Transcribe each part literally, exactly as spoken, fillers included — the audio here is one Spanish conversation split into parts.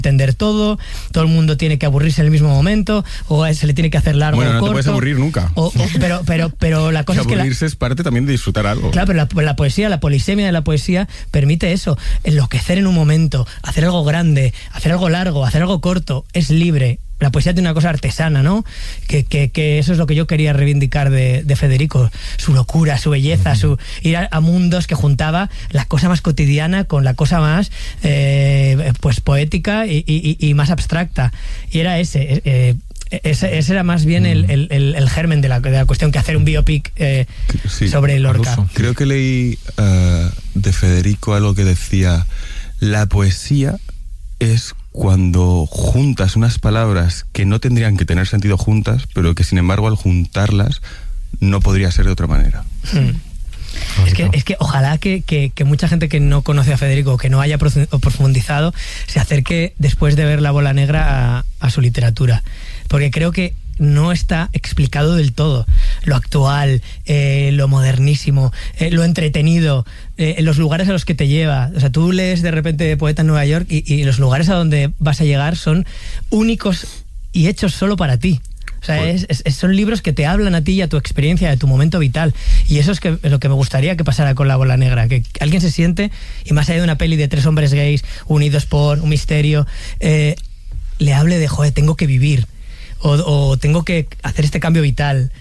entender todo, todo el mundo tiene que aburrirse en el mismo momento, o se le tiene que hacer largo bueno, o no corto. Te puedes aburrir nunca. O, o, pero, pero, pero la cosa que es que... aburrirse la, es parte también de disfrutar algo. Claro, pero la, la poesía, la polisemia de la poesía permite eso, enloquecer en un momento, hacer algo grande, hacer algo largo, hacer algo corto, es libre. La poesía tiene una cosa artesana, ¿no? Que, que, que eso es lo que yo quería reivindicar de, de Federico. Su locura, su belleza, su ir a, a mundos que juntaba la cosa más cotidiana con la cosa más eh, pues poética y, y, y más abstracta. Y era ese... Eh, Ese, ese era más bien el, el, el, el germen de la, de la cuestión que hacer un biopic eh, sí, sobre Lorca. Creo que leí uh, de Federico algo que decía: la poesía es cuando juntas unas palabras que no tendrían que tener sentido juntas, pero que sin embargo al juntarlas no podría ser de otra manera. Hmm. Es que, es que ojalá que, que, que mucha gente que no conoce a Federico, que no haya profundizado, se acerque después de ver La Bola Negra a, a su literatura, porque creo que no está explicado del todo lo actual, eh, lo modernísimo, eh, lo entretenido, eh, los lugares a los que te lleva. O sea, tú lees de repente Poeta en Nueva York y, y los lugares a donde vas a llegar son únicos y hechos solo para ti. O sea, es, es, son libros que te hablan a ti y a tu experiencia, a tu momento vital. Y eso es que, lo que me gustaría que pasara con La Bola Negra, que alguien se siente, y más allá de una peli de tres hombres gays unidos por un misterio, eh, le hable de, joder, tengo que vivir, o, o tengo que hacer este cambio vital,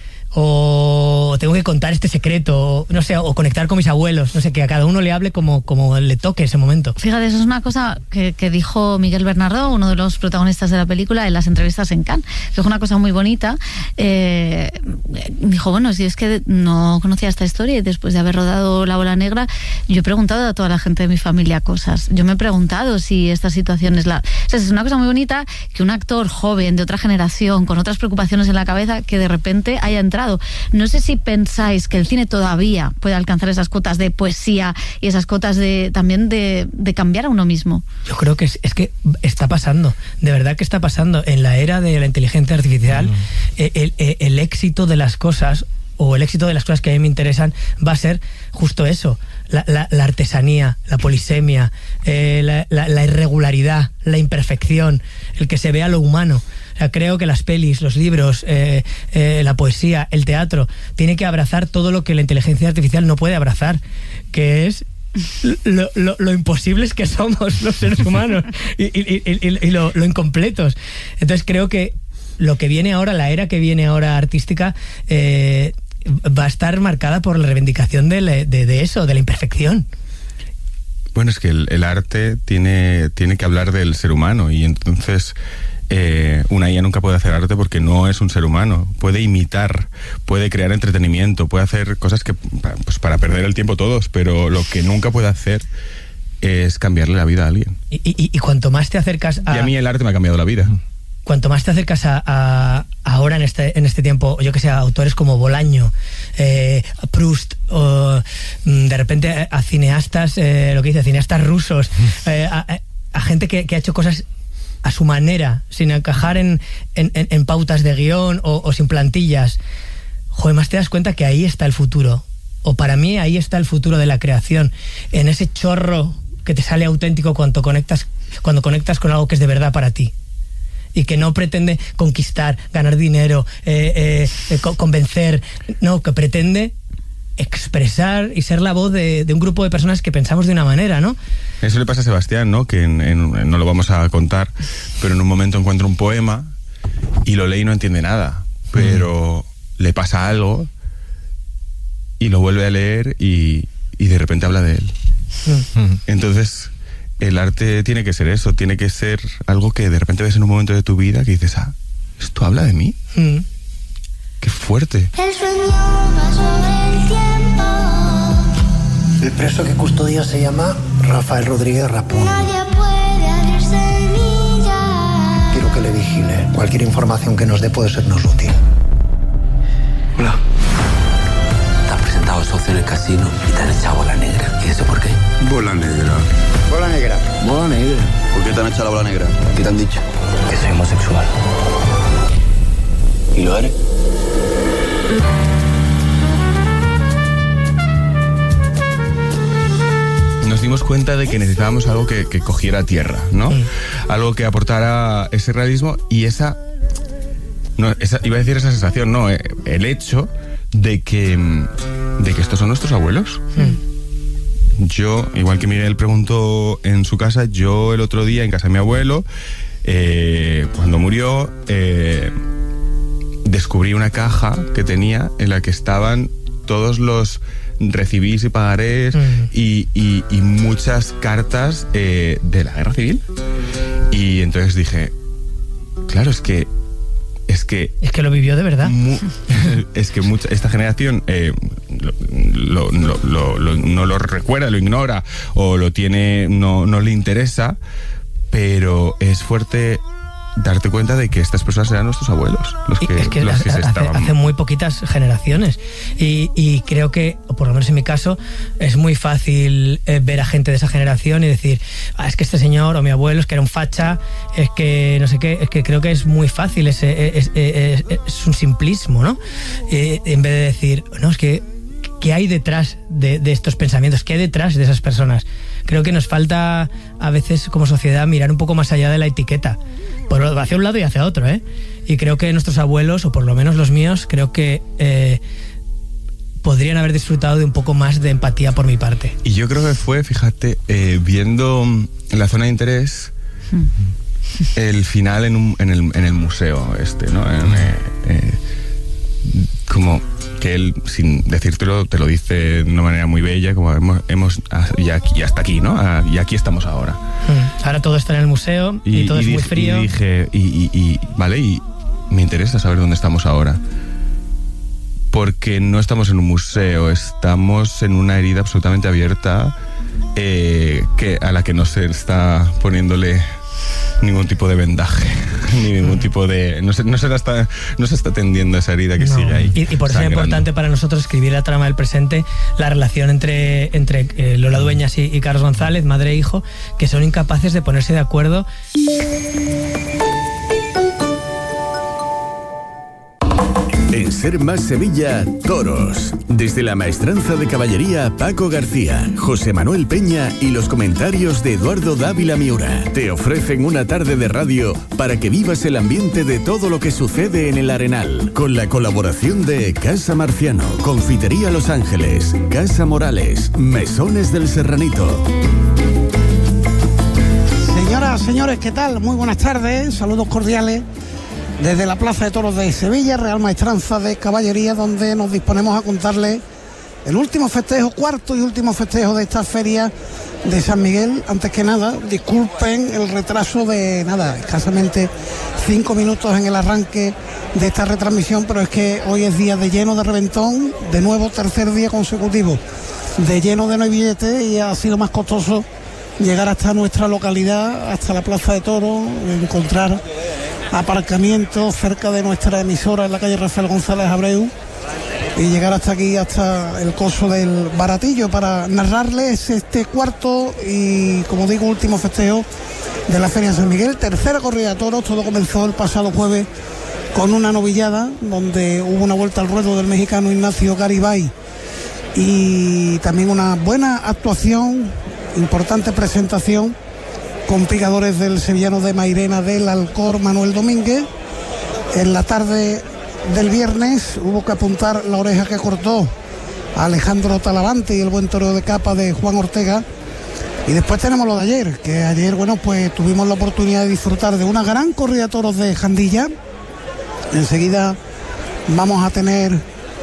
o tengo que contar este secreto, o, no sé, o conectar con mis abuelos, no sé, que a cada uno le hable como, como le toque ese momento. Fíjate, eso es una cosa que, que dijo Miguel Bernardo, uno de los protagonistas de la película, en las entrevistas en Cannes, que es una cosa muy bonita. Eh, dijo, bueno, si es que no conocía esta historia y después de haber rodado La Bola Negra, yo he preguntado a toda la gente de mi familia cosas. Yo me he preguntado si esta situación es la... O sea, es una cosa muy bonita que un actor joven, de otra generación, con otras preocupaciones en la cabeza, que de repente haya entrado. No sé si pensáis que el cine todavía puede alcanzar esas cotas de poesía y esas cotas de también de, de cambiar a uno mismo. Yo creo que es, es que está pasando, de verdad que está pasando. En la era de la inteligencia artificial, mm. el, el, el éxito de las cosas, o el éxito de las cosas que a mí me interesan, va a ser justo eso, la, la, la artesanía, la polisemia, eh, la, la, la irregularidad, la imperfección, el que se vea lo humano. O sea, creo que las pelis, los libros, eh, eh, la poesía, el teatro, tiene que abrazar todo lo que la inteligencia artificial no puede abrazar, que es lo, lo, lo imposibles que somos los seres humanos y, y, y, y lo, lo incompletos. Entonces creo que lo que viene ahora, la era que viene ahora artística, eh, va a estar marcada por la reivindicación de, la, de, de eso, de la imperfección. Bueno, es que el, el arte tiene, tiene que hablar del ser humano, y entonces eh, una I A nunca puede hacer arte porque no es un ser humano. Puede imitar, puede crear entretenimiento, puede hacer cosas que pues para perder el tiempo todos, pero lo que nunca puede hacer es cambiarle la vida a alguien. Y, y, y cuanto más te acercas a... Y a mí el arte me ha cambiado la vida. Cuanto más te acercas a, a ahora en este en este tiempo, yo que sé, a autores como Bolaño, eh, Proust, o de repente a, a cineastas, eh, lo que dice, cineastas rusos, eh, a, a gente que, que ha hecho cosas a su manera, sin encajar en, en, en pautas de guión o, o sin plantillas, joder, más te das cuenta que ahí está el futuro. O para mí ahí está el futuro de la creación, en ese chorro que te sale auténtico cuando conectas, cuando conectas con algo que es de verdad para ti. Y que no pretende conquistar, ganar dinero, eh, eh, eh, co- convencer, no, que pretende expresar y ser la voz de, de un grupo de personas que pensamos de una manera, ¿no? Eso le pasa a Sebastián, ¿no? Que en, en, no lo vamos a contar, pero en un momento encuentra un poema y lo lee y no entiende nada, pero mm. le pasa algo y lo vuelve a leer y, y de repente habla de él. Mm. Entonces... el arte tiene que ser eso, tiene que ser algo que de repente ves en un momento de tu vida que dices, ah, ¿esto habla de mí? Mm. ¡Qué fuerte! El sueño pasó el tiempo. El preso que custodia se llama Rafael Rodríguez Rapón. Nadie puede abrir semillas. Quiero que le vigile. Cualquier información que nos dé puede sernos útil. Hola. Te has presentado socio en el casino y te han echado bola negra. ¿Y eso por qué? Bola negra. Bola negra. Bola negra. ¿Por qué te han echado la bola negra? ¿Qué te han dicho? Que soy homosexual. ¿Y lo eres? No nos dimos cuenta de que necesitábamos algo que, que cogiera tierra, ¿no? Mm. Algo que aportara ese realismo y esa, no, esa, iba a decir esa sensación, no, el hecho de que, de que estos son nuestros abuelos. Mm. Yo, igual que Miguel preguntó en su casa, yo el otro día en casa de mi abuelo, eh, cuando murió, eh, descubrí una caja que tenía en la que estaban todos los recibís y pagarés mm. y, y, y muchas cartas eh, de la guerra civil. Y entonces dije, claro, es que es que es que lo vivió de verdad. Mu, es que mucha, esta generación eh, lo, lo, lo, lo, no lo recuerda, lo ignora o lo tiene, no, no le interesa, pero es fuerte darte cuenta de que estas personas eran nuestros abuelos, los que, es que los hace, que se estaban... hace muy poquitas generaciones y, y creo que, o por lo menos en mi caso, es muy fácil eh, ver a gente de esa generación y decir, ah, es que este señor o mi abuelo es que era un facha, es que no sé qué, es que creo que es muy fácil, es, es, es, es, es un simplismo, ¿no? Eh, en vez de decir, no, es que ¿qué hay detrás de, de estos pensamientos? ¿Qué hay detrás de esas personas? Creo que nos falta a veces como sociedad mirar un poco más allá de la etiqueta, por hacia un lado y hacia otro, ¿eh? Y creo que nuestros abuelos, o por lo menos los míos, creo que eh, podrían haber disfrutado de un poco más de empatía por mi parte. Y yo creo que fue, fíjate, eh, viendo la zona de interés, mm. el final en, un, en, el, en el museo este, ¿no? En, eh, eh, como que él, sin decírtelo, te lo dice de una manera muy bella, como hemos, hemos y, aquí, y hasta aquí, ¿no? Y aquí estamos ahora. Mm. Ahora todo está en el museo y, y todo y es dije, muy frío. Y dije, y, y, y, vale, y me interesa saber dónde estamos ahora. Porque no estamos en un museo, estamos en una herida absolutamente abierta eh, que, a la que no se está poniéndole ningún tipo de vendaje, ni ningún tipo de... No se, no se, la está, no se está tendiendo esa herida que no. sigue ahí. Y, y por eso es importante para nosotros escribir la trama del presente, la relación entre, entre eh, Lola Dueñas y, y Carlos González, madre e hijo, que son incapaces de ponerse de acuerdo. En Ser Más Sevilla, toros. Desde la maestranza de caballería Paco García, José Manuel Peña y los comentarios de Eduardo Dávila Miura te ofrecen una tarde de radio para que vivas el ambiente de todo lo que sucede en el Arenal, con la colaboración de Casa Marciano, Confitería Los Ángeles, Casa Morales, Mesones del Serranito. Señoras, señores, ¿qué tal? Muy buenas tardes, saludos cordiales desde la Plaza de Toros de Sevilla, Real Maestranza de Caballería, donde nos disponemos a contarles el último festejo, cuarto y último festejo de esta feria de San Miguel. Antes que nada, disculpen el retraso de nada, escasamente cinco minutos en el arranque de esta retransmisión, pero es que hoy es día de lleno de reventón, de nuevo tercer día consecutivo de lleno de no hay billetes y ha sido más costoso llegar hasta nuestra localidad, hasta la Plaza de Toros, encontrar aparcamiento cerca de nuestra emisora en la calle Rafael González Abreu y llegar hasta aquí, hasta el coso del Baratillo, para narrarles este cuarto y, como digo, último festejo de la Feria de San Miguel, tercera corrida de toros. Todo comenzó el pasado jueves con una novillada donde hubo una vuelta al ruedo del mexicano Ignacio Garibay y también una buena actuación, importante presentación con picadores del sevillano de Mairena del Alcor, Manuel Domínguez. En la tarde del viernes hubo que apuntar la oreja que cortó a Alejandro Talavante y el buen toreo de capa de Juan Ortega. Y después tenemos lo de ayer, que ayer, bueno, pues tuvimos la oportunidad de disfrutar de una gran corrida de toros de Jandilla. Enseguida vamos a tener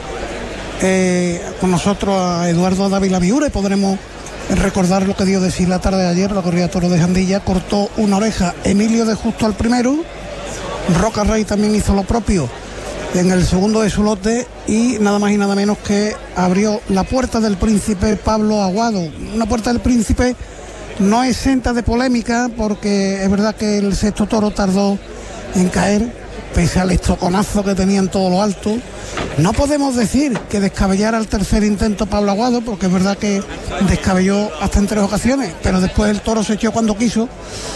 eh, con nosotros a Eduardo Dávila Miura y podremos recordar lo que dio de sí la tarde de ayer. La corrida de toros de Jandilla cortó una oreja Emilio de Justo al primero, Roca Rey también hizo lo propio en el segundo de su lote y nada más y nada menos que abrió la Puerta del Príncipe Pablo Aguado. Una Puerta del Príncipe no exenta de polémica, porque es verdad que el sexto toro tardó en caer, pese al estroconazo que tenía en todo lo alto. No podemos decir que descabellara el tercer intento Pablo Aguado, porque es verdad que descabelló hasta en tres ocasiones, pero después el toro se echó cuando quiso.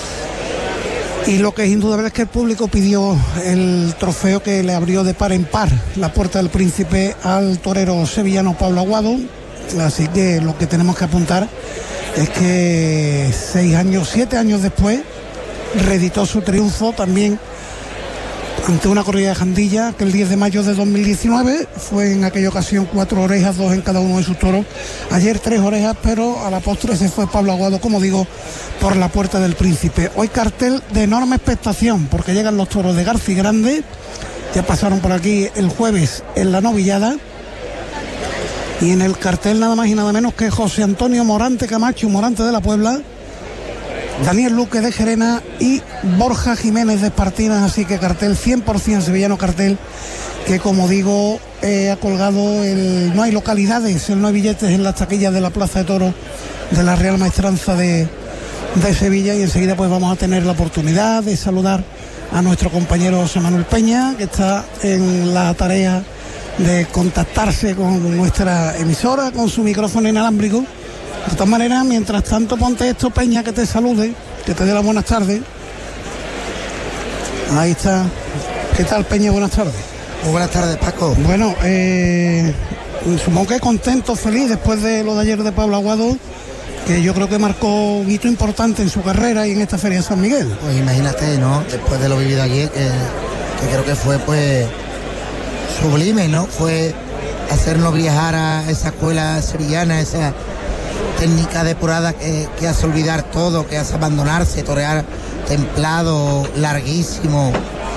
Y lo que es indudable es que el público pidió el trofeo que le abrió de par en par la Puerta del Príncipe al torero sevillano Pablo Aguado. Así que lo que tenemos que apuntar es que seis años, siete años después, reeditó su triunfo también ante una corrida de Jandilla, que el diez de mayo de dos mil diecinueve fue en aquella ocasión cuatro orejas, dos en cada uno de sus toros. Ayer tres orejas, pero a la postre se fue Pablo Aguado, como digo, por la Puerta del Príncipe. Hoy cartel de enorme expectación, porque llegan los toros de Garci Grande, ya pasaron por aquí el jueves en la novillada, y en el cartel nada más y nada menos que José Antonio Morante Camacho, Morante de la Puebla, Daniel Luque de Gerena y Borja Jiménez de Espartinas, así que cartel cien por ciento sevillano, cartel que, como digo, eh, ha colgado el... no hay localidades, el no hay billetes en las taquillas de la Plaza de Toros de la Real Maestranza de, de Sevilla, y enseguida pues vamos a tener la oportunidad de saludar a nuestro compañero José Manuel Peña, que está en la tarea de contactarse con nuestra emisora, con su micrófono inalámbrico. De todas maneras, mientras tanto, ponte esto, Peña, que te salude, que te dé las buenas tardes. Ahí está. ¿Qué tal, Peña? Buenas tardes. Muy buenas tardes, Paco. Bueno, eh, supongo que contento, feliz, después de lo de ayer de Pablo Aguado, que yo creo que marcó un hito importante en su carrera y en esta Feria de San Miguel. Pues imagínate, ¿no? Después de lo vivido ayer, que, que creo que fue, pues, sublime, ¿no? Fue hacernos viajar a esa escuela sevillana, esa técnica depurada que, que hace olvidar todo, que hace abandonarse, torear templado, larguísimo.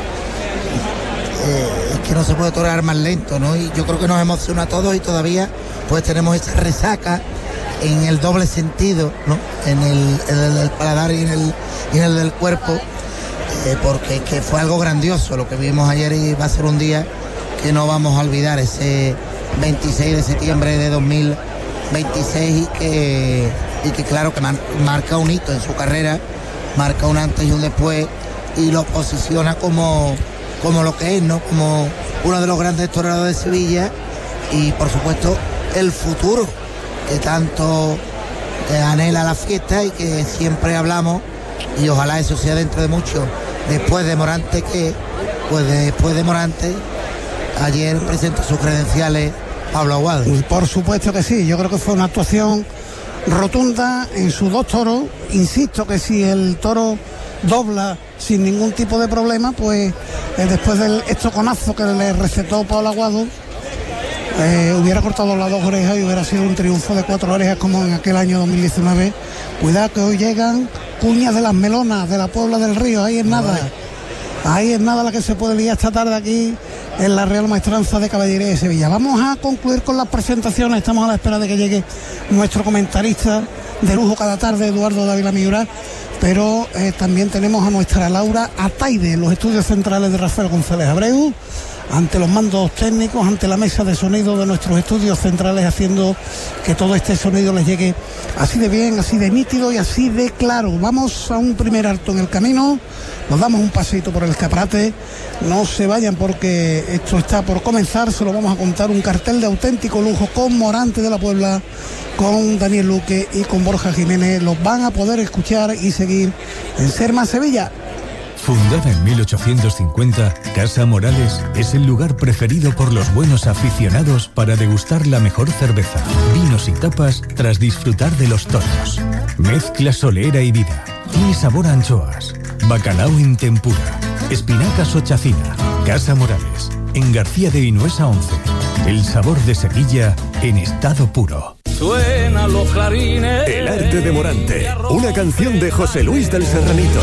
Eh, es que no se puede torear más lento, ¿no? Y yo creo que nos emociona a todos, y todavía pues tenemos esa resaca en el doble sentido, ¿no? En el, en el del paladar y en el, y en el del cuerpo, eh, porque que fue algo grandioso lo que vimos ayer, y va a ser un día que no vamos a olvidar, ese veintiséis de septiembre de dos mil veintiséis, y que, y que claro que man, marca un hito en su carrera, marca un antes y un después, y lo posiciona como, como lo que es, ¿no? Como uno de los grandes toreros de Sevilla, y por supuesto el futuro que tanto eh, anhela la fiesta y que siempre hablamos, y ojalá eso sea dentro de mucho, después de Morante, que pues después de Morante ayer presentó sus credenciales Pablo Aguado. Por supuesto que sí, yo creo que fue una actuación rotunda en sus dos toros. Insisto que si el toro dobla sin ningún tipo de problema, pues eh, después del estoconazo que le recetó Pablo Aguado, eh, hubiera cortado las dos orejas y hubiera sido un triunfo de cuatro orejas como en aquel año dos mil diecinueve. Cuidado que hoy llegan cuñas de las Melonas, de la Puebla del Río, ahí es nada. Ahí es nada la que se puede liar esta tarde aquí en la Real Maestranza de Caballería de Sevilla. Vamos a concluir con las presentaciones, estamos a la espera de que llegue nuestro comentarista de lujo cada tarde, Eduardo Dávila Miura, pero eh, también tenemos a nuestra Laura Ataide en los estudios centrales de Rafael González Abreu, ante los mandos técnicos, ante la mesa de sonido de nuestros estudios centrales, haciendo que todo este sonido les llegue así de bien, así de nítido y así de claro. Vamos a un primer alto en el camino, nos damos un paseito por el escaparate, no se vayan porque esto está por comenzar, se lo vamos a contar, un cartel de auténtico lujo con Morante de la Puebla, con Daniel Luque y con Borja Jiménez. Los van a poder escuchar y seguir en Ser Más Sevilla. Fundada en mil ochocientos cincuenta, Casa Morales es el lugar preferido por los buenos aficionados para degustar la mejor cerveza, vinos y tapas tras disfrutar de los toros. Mezcla solera y vida. Tiene sabor a anchoas, bacalao en tempura, espinacas o chacina. Casa Morales, en García de Vinuesa once. El sabor de Sevilla en estado puro. Suena los clarines. El arte de Morante, una canción de José Luis del Serranito.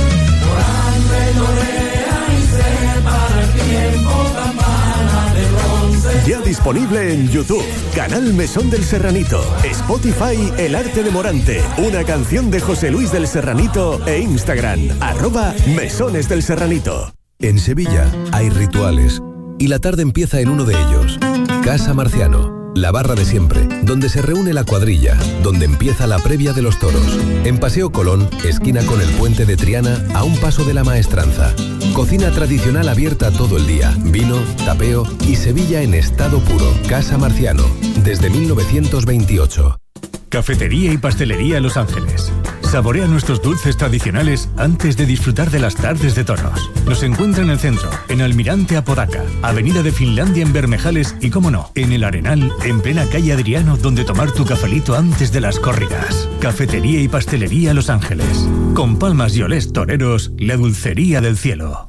Ya disponible en YouTube, Canal Mesón del Serranito, Spotify, El Arte de Morante, una canción de José Luis del Serranito, e Instagram, arroba Mesones del Serranito. En Sevilla hay rituales y la tarde empieza en uno de ellos. Casa Marciano, la barra de siempre, donde se reúne la cuadrilla, donde empieza la previa de los toros. En Paseo Colón, esquina con el puente de Triana, a un paso de la Maestranza. Cocina tradicional abierta todo el día, vino, tapeo y Sevilla en estado puro. Casa Marciano, desde mil novecientos veintiocho. Cafetería y Pastelería Los Ángeles. Saborea nuestros dulces tradicionales antes de disfrutar de las tardes de toros. Nos encuentra en el centro, en Almirante Apodaca, Avenida de Finlandia en Bermejales y, como no, en el Arenal, en plena calle Adriano, donde tomar tu cafelito antes de las corridas. Cafetería y pastelería Los Ángeles. Con palmas y olés toreros, la dulcería del cielo.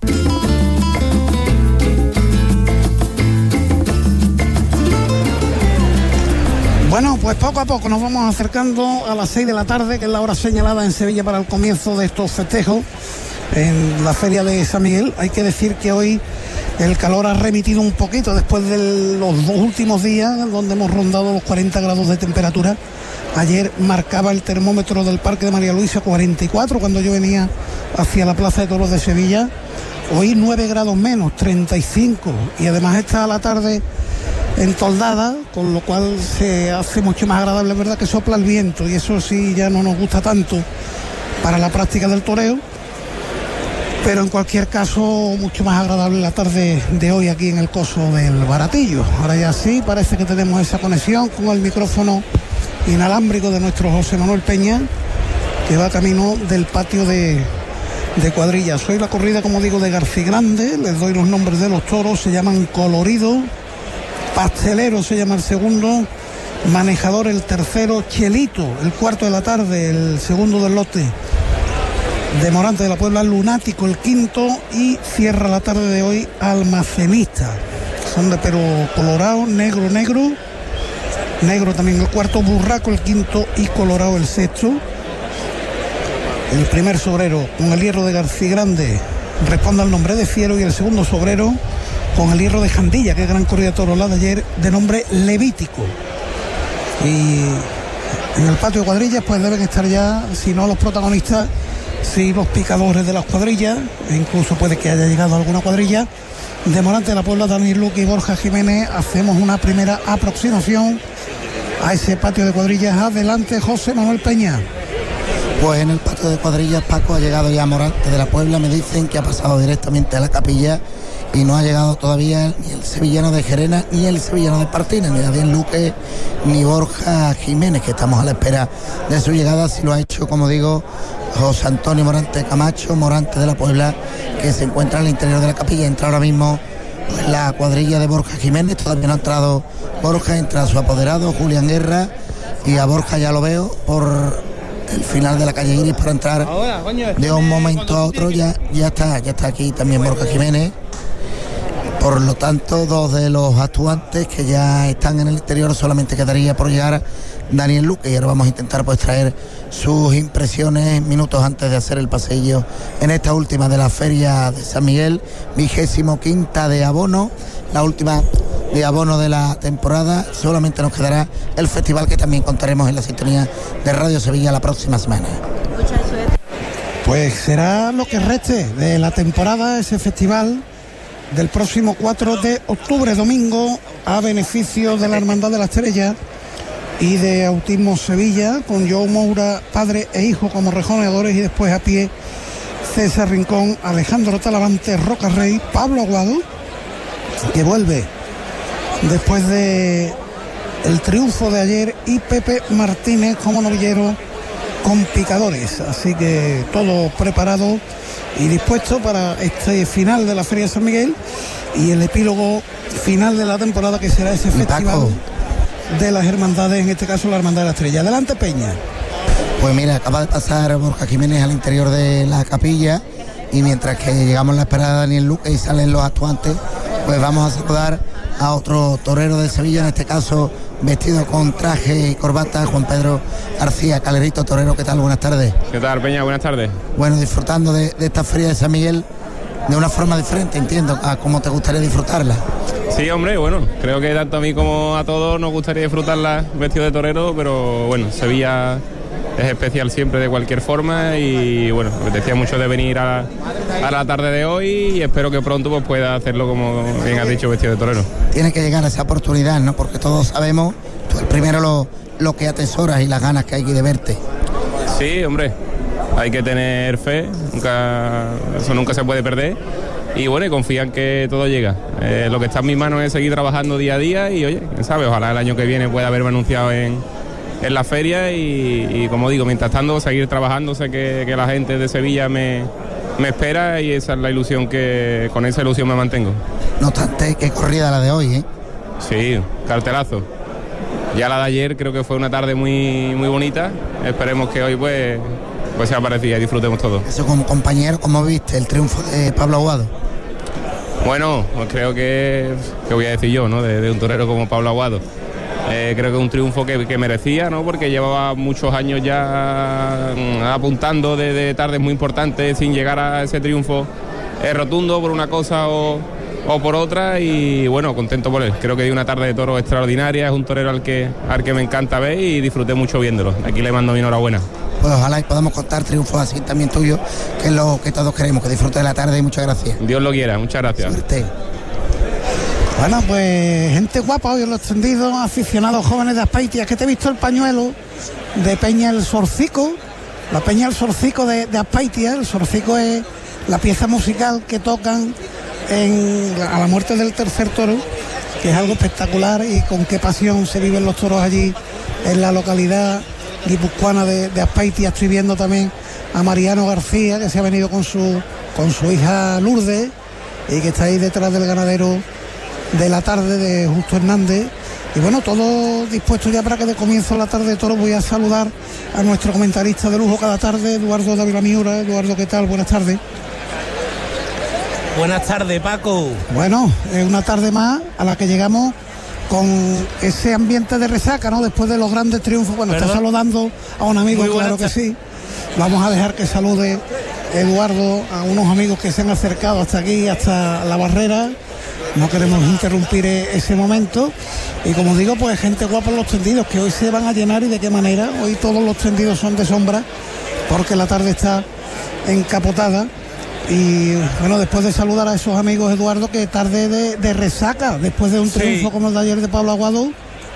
Bueno, pues poco a poco nos vamos acercando a las seis de la tarde, que es la hora señalada en Sevilla para el comienzo de estos festejos en la feria de San Miguel. Hay que decir que hoy el calor ha remitido un poquito después de los dos últimos días, donde hemos rondado los cuarenta grados de temperatura. Ayer marcaba el termómetro del Parque de María Luisa cuarenta y cuatro cuando yo venía hacia la Plaza de Toros de Sevilla. Hoy nueve grados menos, treinta y cinco, y además está la tarde entoldada, con lo cual se hace mucho más agradable. Es verdad que sopla el viento y eso sí ya no nos gusta tanto para la práctica del toreo, pero en cualquier caso mucho más agradable la tarde de hoy aquí en el coso del Baratillo. Ahora ya sí, parece que tenemos esa conexión con el micrófono inalámbrico de nuestro José Manuel Peña, que va camino del patio de, de cuadrillas. Hoy la corrida, como digo, de Garcigrande. Les doy los nombres de los toros. Se llaman Colorido, Pastelero se llama el segundo, Manejador el tercero, Chelito el cuarto de la tarde, el segundo del lote de Morante de la Puebla, Lunático el quinto, y cierra la tarde de hoy Almacenista. Son de pelo colorado, negro, negro, negro también el cuarto, Burraco el quinto y Colorado el sexto. El primer sobrero con el hierro de Garcigrande responde al nombre de Fiero, y el segundo sobrero con el hierro de Jandilla, que es gran corrida de toros la de ayer, de nombre Levítico. Y en el patio de cuadrillas pues deben estar ya, si no los protagonistas, si los picadores de las cuadrillas, e incluso puede que haya llegado alguna cuadrilla. De Morante de la Puebla, Daniel Luque y Borja Jiménez, hacemos una primera aproximación a ese patio de cuadrillas. Adelante, José Manuel Peña. Pues en el patio de cuadrillas, Paco, ha llegado ya Morante de la Puebla. Me dicen que ha pasado directamente a la capilla y no ha llegado todavía ni el sevillano de Gerena ni el sevillano de Partina, ni Daniel Luque ni Borja Jiménez, que estamos a la espera de su llegada. Si lo ha hecho, como digo, José Antonio Morante Camacho, Morante de la Puebla, que se encuentra en el interior de la capilla. Entra ahora mismo pues, la cuadrilla de Borja Jiménez. Todavía no ha entrado Borja, entra su apoderado Julián Guerra, y a Borja ya lo veo por el final de la calle Iris para entrar de un momento a otro. Ya, ya está, ya está aquí también Borja Jiménez. Por lo tanto, dos de los actuantes que ya están en el interior, solamente quedaría por llegar Daniel Luque, y ahora vamos a intentar pues traer sus impresiones minutos antes de hacer el paseillo en esta última de la feria de San Miguel, vigésimo quinta de abono, la última de abono de la temporada. Solamente nos quedará el festival, que también contaremos en la sintonía de Radio Sevilla la próxima semana. Pues será lo que reste de la temporada, ese festival del próximo cuatro de octubre, domingo, a beneficio de la Hermandad de la Estrella y de Autismo Sevilla, con Joe Moura, padre e hijo, como rejoneadores, y después a pie César Rincón, Alejandro Talavante, Roca Rey, Pablo Aguado, que vuelve después de el triunfo de ayer, y Pepe Martínez como novillero con picadores. Así que todo preparado y dispuesto para este final de la Feria de San Miguel y el epílogo final de la temporada, que será ese festival de las hermandades, en este caso la Hermandad de la Estrella. Adelante, Peña. Pues mira, acaba de pasar Borja Jiménez al interior de la capilla, y mientras que llegamos a la espera de Daniel Luque y salen los actuantes, pues vamos a saludar a otro torero de Sevilla, en este caso vestido con traje y corbata, Juan Pedro García Calerito. Torero, ¿qué tal? Buenas tardes. ¿Qué tal, Peña? Buenas tardes. Bueno, disfrutando de, de esta feria de San Miguel de una forma diferente, entiendo, a cómo te gustaría disfrutarla. Sí, hombre, bueno, creo que tanto a mí como a todos nos gustaría disfrutarla vestido de torero, pero bueno, Sevilla es especial siempre de cualquier forma, y bueno, me apetecía mucho de venir a, a la tarde de hoy, y espero que pronto pues pueda hacerlo, como bien has dicho, vestido de torero. Tiene que llegar a esa oportunidad, ¿no? Porque todos sabemos, tú el primero lo, lo que atesoras y las ganas que hay de verte. Sí, hombre, hay que tener fe, nunca, eso nunca se puede perder, y bueno, y confía en que todo llega. Eh, lo que está en mis manos es seguir trabajando día a día, y oye, quién sabe, ojalá el año que viene pueda haberme anunciado en en la feria y, y como digo, mientras tanto seguir trabajando. Sé que, que la gente de Sevilla me, me espera y esa es la ilusión que, con esa ilusión me mantengo. No obstante, qué corrida la de hoy, ¿eh? Sí, cartelazo. Ya la de ayer creo que fue una tarde muy, muy bonita. Esperemos que hoy pues, pues sea parecida y disfrutemos todos. Eso como compañero, ¿cómo viste el triunfo de Pablo Aguado? Bueno, pues creo que, ¿qué voy a decir yo, ¿no? De, de un torero como Pablo Aguado. Eh, creo que es un triunfo que, que merecía, ¿no? Porque llevaba muchos años ya mm, apuntando de, de tardes muy importantes sin llegar a ese triunfo eh, rotundo por una cosa o, o por otra y bueno, contento por él. Creo que dio una tarde de toro extraordinaria, es un torero al que, al que me encanta ver y disfruté mucho viéndolo. Aquí le mando mi enhorabuena. Pues ojalá y podamos contar triunfos así también tuyos, que es lo que todos queremos, que disfrute de la tarde y muchas gracias. Dios lo quiera, muchas gracias. Suerte. Bueno, pues gente guapa hoy en los tendidos, aficionados jóvenes de Azpeitia, que te he visto el pañuelo de Peña el Sorcico, la Peña el Sorcico de, de Azpeitia. El Sorcico es la pieza musical que tocan en, a la muerte del tercer toro, que es algo espectacular y con qué pasión se viven los toros allí en la localidad guipuzcoana de, de Azpeitia. Estoy viendo también a Mariano García, que se ha venido con su, con su hija Lourdes y que está ahí detrás del ganadero de la tarde de Justo Hernández. Y bueno, todo dispuesto ya para que de comienzo la tarde de toro. Voy a saludar a nuestro comentarista de lujo cada tarde, Eduardo Dávila Miura. Eduardo, ¿qué tal? Buenas tardes. Buenas tardes, Paco. Bueno, es una tarde más a la que llegamos con ese ambiente de resaca, ¿no? Después de los grandes triunfos. Bueno, ¿Perdón? Está saludando a un amigo, claro que sí. Vamos a dejar que salude Eduardo a unos amigos que se han acercado hasta aquí, hasta la barrera. No queremos interrumpir ese momento. Y como digo, pues gente guapa en los tendidos, que hoy se van a llenar. ¿Y de qué manera? Hoy todos los tendidos son de sombra, porque la tarde está encapotada. Y bueno, después de saludar a esos amigos, Eduardo, que tarde de, de resaca, después de un triunfo sí. como el de ayer de Pablo Aguado.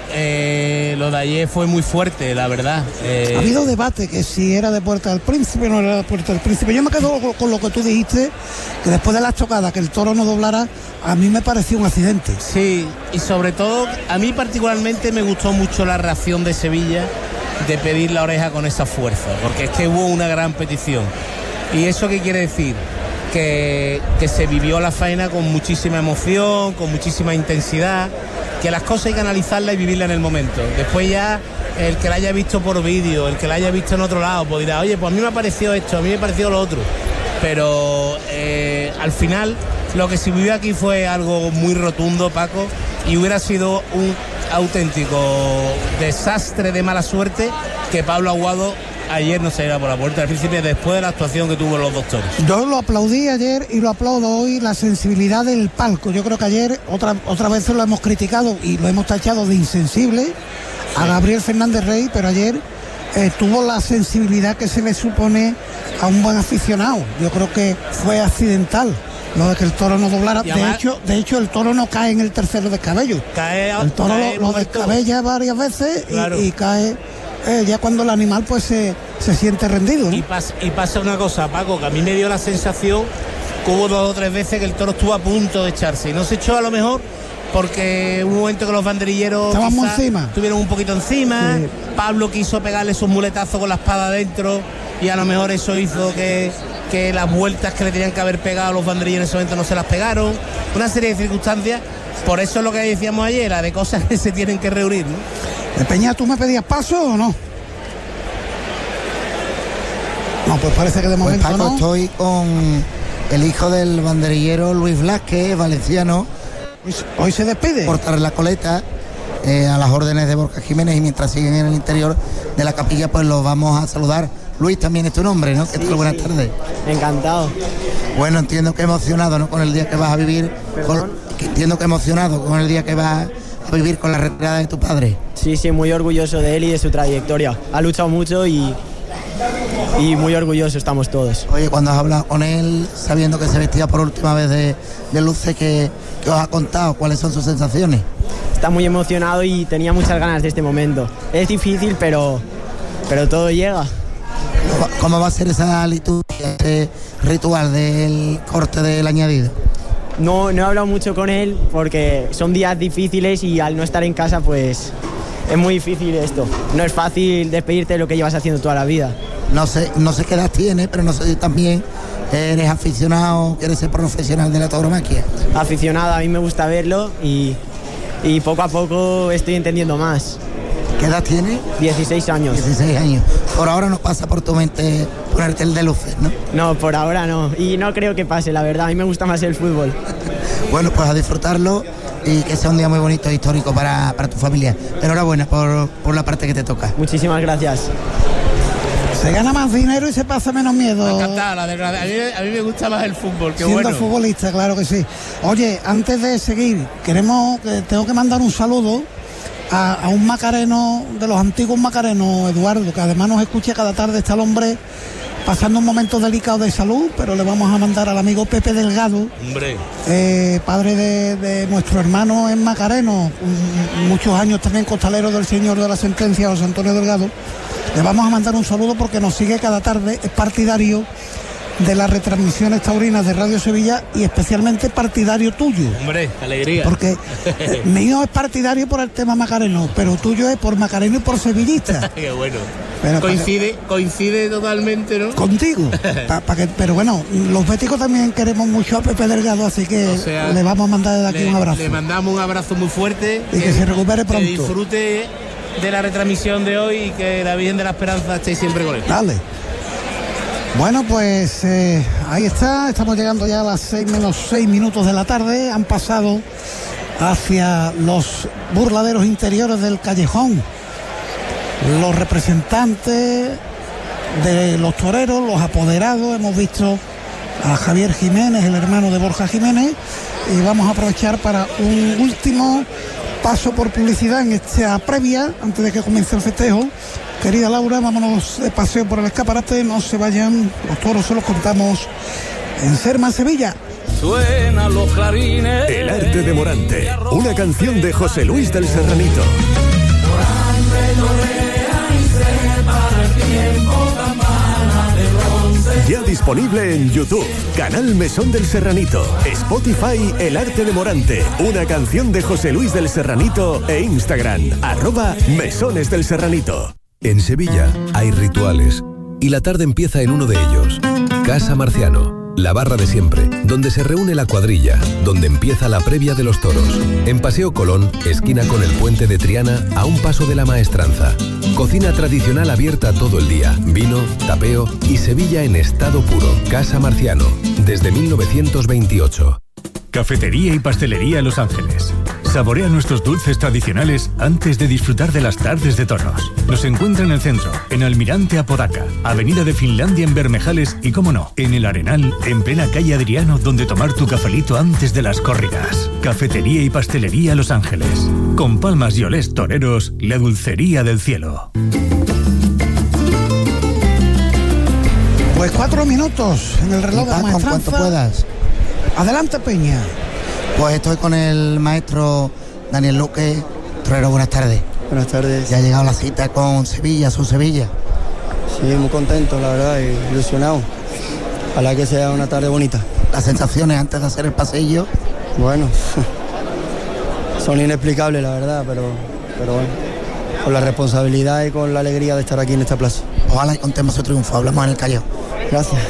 Eh, lo de ayer fue muy fuerte, la verdad. Eh... Ha habido debate que si era de Puerta del Príncipe o no era de Puerta del Príncipe. Yo me quedo con, con lo que tú dijiste, que después de la chocada, que el toro no doblara, a mí me pareció un accidente. Sí, y sobre todo, a mí particularmente me gustó mucho la reacción de Sevilla de pedir la oreja con esa fuerza, porque es que hubo una gran petición. ¿Y eso qué quiere decir? Que, que se vivió la faena con muchísima emoción, con muchísima intensidad, que las cosas hay que analizarlas y vivirlas en el momento. Después ya el que la haya visto por vídeo, el que la haya visto en otro lado, pues dirá, oye, pues a mí me ha parecido esto, a mí me ha parecido lo otro. Pero eh, al final lo que se vivió aquí fue algo muy rotundo, Paco, y hubiera sido un auténtico desastre de mala suerte que Pablo Aguado ayer no se iba por la Puerta del Príncipe después de la actuación que tuvo los doctores. Yo lo aplaudí ayer y lo aplaudo hoy, la sensibilidad del palco. Yo creo que ayer otra, otra vez lo hemos criticado y lo hemos tachado de insensible sí. a Gabriel Fernández Rey, pero ayer eh, tuvo la sensibilidad que se le supone a un buen aficionado. Yo creo que fue accidental lo de que el toro no doblara. De hecho, de hecho el toro no cae en el tercer descabello. Cae, el toro cae lo, lo descabella varias veces claro. y, y cae eh, ya cuando el animal pues se, se siente rendido, ¿no? Y pasa, y pasa una cosa, Paco, que a mí me dio la sensación que hubo dos o tres veces que el toro estuvo a punto de echarse y no se echó a lo mejor porque hubo un momento que los banderilleros estaban muy encima, estuvieron un poquito encima, sí. Pablo quiso pegarle esos muletazos con la espada adentro y a lo mejor eso hizo que, que las vueltas que le tenían que haber pegado a los banderilleros en ese momento no se las pegaron, una serie de circunstancias. Por eso es lo que decíamos ayer, la de cosas que se tienen que reunir, ¿no? Peña, ¿tú me pedías paso o no? No, pues parece que de momento pues, Paco, no. Estoy con el hijo del banderillero Luis Blasquez, valenciano. Hoy se despide. Portar la coleta eh, a las órdenes de Borja Jiménez y mientras siguen en el interior de la capilla, pues los vamos a saludar. Luis, también es tu nombre, ¿no? ¿Qué sí, tal? Buenas sí. tardes. Encantado. Bueno, entiendo que emocionado, ¿no? Con el día que vas a vivir. Con, que entiendo que emocionado con el día que vas a vivir con la retirada de tu padre. Sí, sí, muy orgulloso de él y de su trayectoria. Ha luchado mucho y, y muy orgulloso estamos todos. Oye, cuando has hablado con él, sabiendo que se vestía por última vez de, de luces, ¿qué, qué os ha contado? ¿Cuáles son sus sensaciones? Está muy emocionado y tenía muchas ganas de este momento. Es difícil, pero, pero todo llega. ¿Cómo va a ser esa liturgia, ese ritual del corte del añadido? No, no he hablado mucho con él porque son días difíciles y al no estar en casa pues es muy difícil esto. No es fácil despedirte de lo que llevas haciendo toda la vida. No sé, no sé qué edad tienes, pero no sé si también eres aficionado, quieres ser profesional de la tauromaquia. Aficionado, a mí me gusta verlo y, y poco a poco estoy entendiendo más. ¿Qué edad tienes? dieciséis años. dieciséis años. Por ahora no pasa por tu mente ponerte el de luces, ¿no? No, por ahora no. Y no creo que pase, la verdad. A mí me gusta más el fútbol. Bueno, pues a disfrutarlo y que sea un día muy bonito e histórico para, para tu familia. Enhorabuena por, por la parte que te toca. Muchísimas gracias. Se gana más dinero y se pasa menos miedo. Me encanta, la verdad. A mí, a mí me gusta más el fútbol, qué Siendo bueno. futbolista, claro que sí. Oye, antes de seguir, queremos, que tengo que mandar un saludo a, a un macareno, de los antiguos macarenos, Eduardo, que además nos escucha cada tarde. Está el hombre pasando un momento delicado de salud, pero le vamos a mandar al amigo Pepe Delgado, Hombre. eh, padre de, de nuestro hermano en Macareno, un- muchos años también costalero del señor de la sentencia, José Antonio Delgado. Le vamos a mandar un saludo porque nos sigue cada tarde, es partidario de las retransmisiones taurinas de Radio Sevilla y especialmente partidario tuyo. Hombre, alegría. Porque eh, mío es partidario por el tema Macareno, pero tuyo es por Macareno y por sevillista. Qué bueno. Pero coincide, coincide totalmente, ¿no? Contigo. Pa- pa que- pero bueno, los béticos también queremos mucho a Pepe Delgado, así que O sea, le vamos a mandar desde aquí le, un abrazo. Le mandamos un abrazo muy fuerte. Y que se recupere pronto. Que disfrute de la retransmisión de hoy y que la Virgen de la Esperanza esté siempre con él. Dale. Bueno, pues eh, ahí está, estamos llegando ya a las seis menos seis minutos de la tarde, han pasado hacia los burladeros interiores del callejón los representantes de los toreros, los apoderados. Hemos visto a Javier Jiménez, el hermano de Borja Jiménez, y vamos a aprovechar para un último paso por publicidad en esta previa, antes de que comience el festejo. Querida Laura, vámonos de paseo por el escaparate, no se vayan, los toros se los contamos en Ser Más Sevilla. Suenan los clarines. El arte de Morante, una canción de José Luis del Serranito. Ya disponible en YouTube, Canal Mesón del Serranito, Spotify, El Arte de Morante, una canción de José Luis del Serranito e Instagram, arroba Mesones del Serranito. En Sevilla hay rituales y la tarde empieza en uno de ellos. Casa Marciano, la barra de siempre, donde se reúne la cuadrilla, donde empieza la previa de los toros. En Paseo Colón, esquina con el puente de Triana, a un paso de la Maestranza. Cocina tradicional abierta todo el día, vino, tapeo y Sevilla en estado puro. Casa Marciano, desde mil novecientos veintiocho. Cafetería y Pastelería Los Ángeles. Saborea nuestros dulces tradicionales antes de disfrutar de las tardes de toros. Nos encuentra en el centro, en Almirante Apodaca, Avenida de Finlandia en Bermejales y, como no, en el Arenal, en plena calle Adriano, donde tomar tu cafelito antes de las corridas. Cafetería y Pastelería Los Ángeles. Con palmas y olés toreros, la dulcería del cielo. Pues cuatro minutos en el reloj de la Paco, en Maestranza. cuanto puedas. Adelante, Peña. Pues estoy con el maestro Daniel Luque. Torero, buenas tardes. Buenas tardes. Ya ha llegado la cita con Sevilla, su Sevilla. Sí, muy contento, la verdad, y ilusionado. Ojalá que sea una tarde bonita. Las sensaciones antes de hacer el pasillo. Bueno, son inexplicables, la verdad, pero, pero bueno, con la responsabilidad y con la alegría de estar aquí en esta plaza. Ojalá y contemos su triunfo. Hablamos en el Callao. Gracias.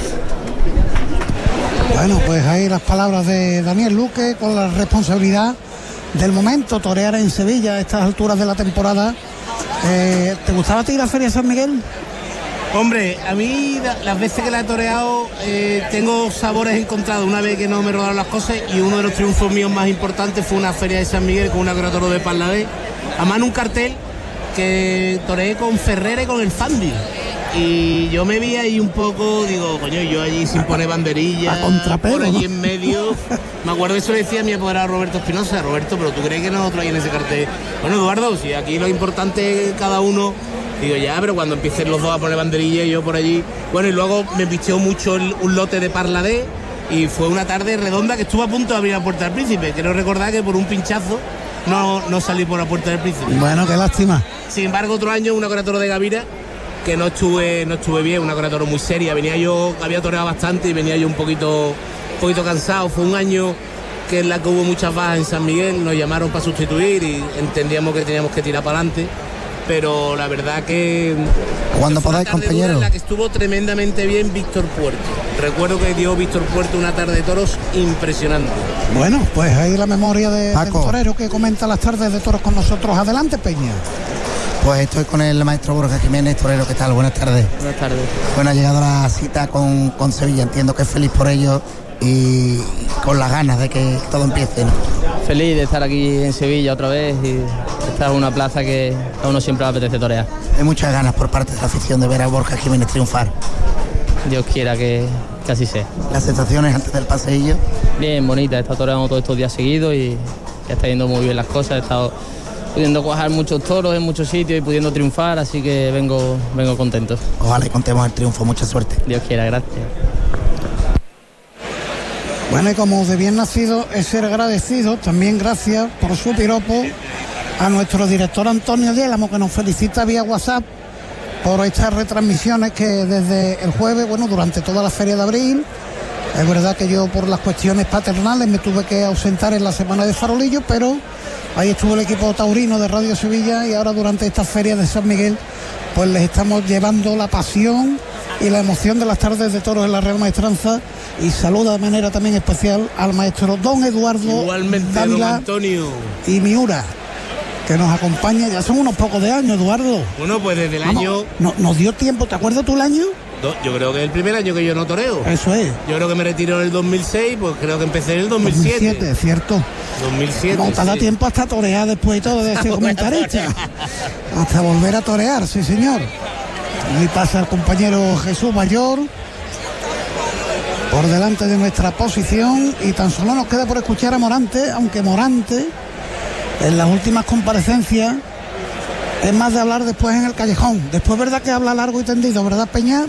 Bueno, pues ahí las palabras de Daniel Luque con la responsabilidad del momento, torear en Sevilla a estas alturas de la temporada. Eh, ¿Te gustaba a ti la Feria San Miguel? Hombre, a mí la- las veces que la he toreado eh, tengo sabores encontrados. Una vez que no me rodaron las cosas, y uno de los triunfos míos más importantes fue una Feria de San Miguel con una toro de Parladé. Además en un cartel que toreé con Ferrera y con el Fandi. Y yo me vi ahí un poco, digo, coño, yo allí sin poner banderilla, A contrapelo, por allí ¿no? en medio. Me acuerdo eso le decía a mi apoderado Roberto Espinosa: Roberto, pero ¿tú crees que nosotros ahí en ese cartel? Bueno, Eduardo, si aquí lo importante es cada uno. Digo, ya, pero cuando empiecen los dos a poner banderilla y yo por allí. Bueno, y luego me picheó mucho el- un lote de Parladé, y fue una tarde redonda que estuve a punto de abrir la Puerta del Príncipe. Quiero recordar que por un pinchazo no, no salí por la Puerta del Príncipe. Bueno, qué lástima. Sin embargo, otro año una corredora de Gavira que no estuve no estuve bien, una corredora muy seria. Venía yo, había toreado bastante y venía yo un poquito, un poquito cansado. Fue un año que en la que hubo muchas bajas en San Miguel, nos llamaron para sustituir y entendíamos que teníamos que tirar para adelante. pero la verdad que cuando fue una podáis, tarde dura compañero. en la que estuvo tremendamente bien Víctor Puerto. Recuerdo que dio Víctor Puerto una tarde de toros impresionante. Bueno, pues ahí la memoria de, del Paco. torero que comenta las tardes de toros con nosotros. Adelante, Peña. Pues estoy con el maestro Borja Jiménez, torero. ¿Qué tal? Buenas tardes. Buenas tardes. Bueno, ha llegado la cita con, con Sevilla. Entiendo que es feliz por ello y con las ganas de que todo empiece, ¿no? Feliz de estar aquí en Sevilla otra vez y esta es una plaza que a uno siempre le apetece torear. Hay muchas ganas por parte de la afición de ver a Borja Jiménez triunfar. Dios quiera que, que así sea. Las sensaciones antes del paseillo. Bien, bonita. He estado toreando todos estos días seguidos y ya está yendo muy bien las cosas. He estado pudiendo cuajar muchos toros en muchos sitios y pudiendo triunfar, así que vengo, vengo contento. Ojalá y contemos el triunfo. Mucha suerte. Dios quiera, gracias. Bueno, y como de bien nacido es ser agradecido, también gracias por su piropo a nuestro director Antonio Diélamo, que nos felicita vía WhatsApp por estas retransmisiones que desde el jueves, bueno, durante toda la feria de abril. Es verdad que yo por las cuestiones paternales me tuve que ausentar en la semana de Farolillo, pero ahí estuvo el equipo taurino de Radio Sevilla y ahora durante esta feria de San Miguel pues les estamos llevando la pasión y la emoción de las tardes de toros en la Real Maestranza. Y saluda de manera también especial al maestro don Eduardo Igualmente, Dávila don Antonio y Miura, que nos acompaña. Ya son unos pocos de años, Eduardo. Bueno, pues desde el Vamos, año... no, nos dio tiempo, ¿te acuerdas tú el año? Do, yo creo que es el primer año que yo no toreo. Eso es. Yo creo que me retiró en el dos mil seis, pues creo que empecé en el dos mil siete. dos mil siete, cierto. dos mil siete, No, te da sí. tiempo hasta torear después y todo de ese comentarista. Hasta volver a torear, sí señor. Ahí pasa el compañero Jesús Mayor por delante de nuestra posición y tan solo nos queda por escuchar a Morante, aunque Morante en las últimas comparecencias es más de hablar después en el callejón. Después, ¿verdad que habla largo y tendido, verdad, Peña?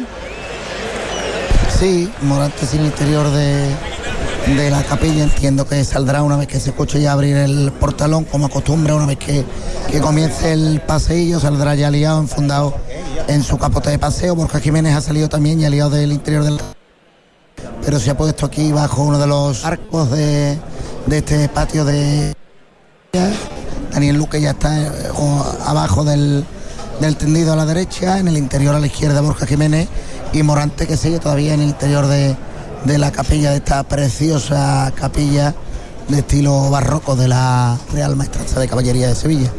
Sí, Morante es el interior de, de la capilla. Entiendo que saldrá una vez que se escuche ya abrir el portalón, como acostumbra, una vez que, que comience el paseillo, saldrá ya liado, enfundado en su capote de paseo. Borja Jiménez ha salido también ya liado del interior del... pero se ha puesto aquí bajo uno de los arcos de, de este patio de... Daniel Luque ya está eh, abajo del, del tendido a la derecha, en el interior a la izquierda Borja Jiménez y Morante, que sigue todavía en el interior de, de la capilla, de esta preciosa capilla de estilo barroco de la Real Maestranza de Caballería de Sevilla.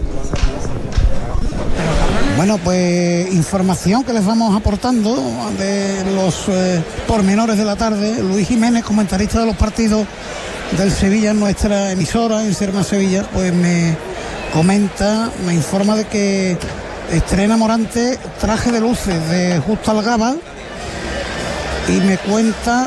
Bueno, pues información que les vamos aportando de los eh, pormenores de la tarde. Luis Jiménez, comentarista de los partidos del Sevilla en nuestra emisora, en Ser Más Sevilla, pues me comenta, me informa de que estrena Morante Traje de Luces de Justo Algaba y me cuenta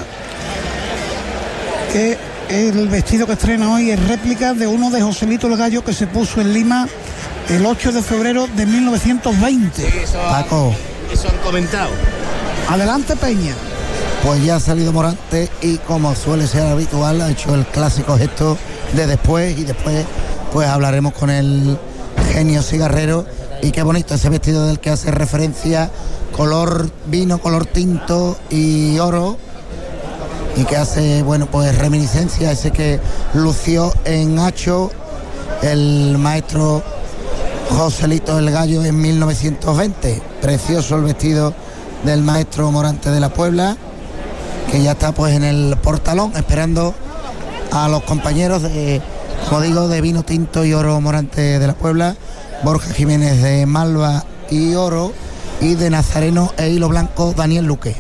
que el vestido que estrena hoy es réplica de uno de Joselito el Gallo que se puso en Lima el ocho de febrero de mil novecientos veinte. Sí, eso, Paco. Eso han comentado. Adelante, Peña. Pues ya ha salido Morante y, como suele ser habitual, ha hecho el clásico gesto de después y después pues hablaremos con el genio cigarrero. Y qué bonito ese vestido del que hace referencia, color vino, color tinto y oro, y que hace, bueno, pues reminiscencia a ese que lució en Hacho el maestro Joselito el Gallo en mil novecientos veinte. Precioso el vestido del maestro Morante de la Puebla, que ya está pues en el portalón esperando a los compañeros de, como digo, de vino tinto y oro Morante de la Puebla, Borja Jiménez de Malva y oro, y de Nazareno e hilo blanco Daniel Luque.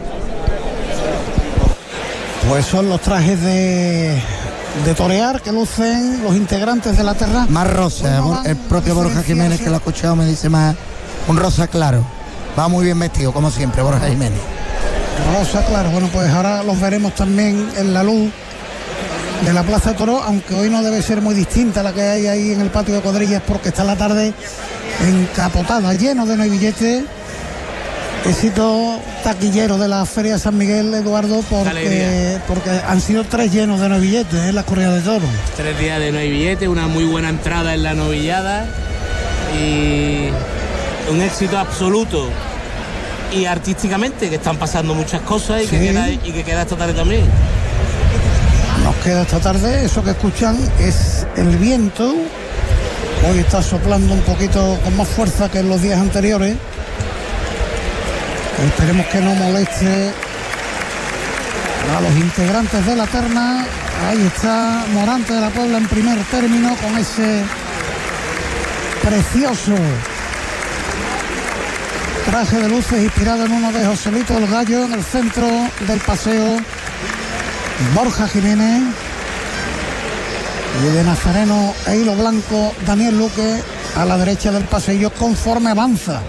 Pues son los trajes de, de torear que lucen los integrantes de la terra. Más rosa, bueno, el propio Borja Jiménez, que lo ha escuchado, me dice más un rosa claro. Va muy bien vestido, como siempre, Borja Jiménez. Rosa, claro. Bueno, pues ahora los veremos también en la luz de la Plaza de Toros, aunque hoy no debe ser muy distinta a la que hay ahí en el patio de cuadrillas, porque está la tarde encapotada, lleno de no hay billetes. Éxito taquillero de la Feria de San Miguel, Eduardo, porque, porque han sido tres llenos de no hay billetes en la corrida de toros. Tres días de no hay billetes, una muy buena entrada en la novillada y un éxito absoluto. Y artísticamente, que están pasando muchas cosas y, sí, que, queda, y que queda esta tarde también. Nos queda esta tarde, eso que escuchan es el viento Hoy está soplando un poquito con más fuerza que en los días anteriores. Esperemos que no moleste a los integrantes de la terna. Ahí está Morante de la Puebla en primer término con ese precioso traje de luces inspirado en uno de Joselito el Gallo. En el centro del paseo, Borja Jiménez, y de Nazareno e hilo blanco Daniel Luque a la derecha del pasillo conforme avanza.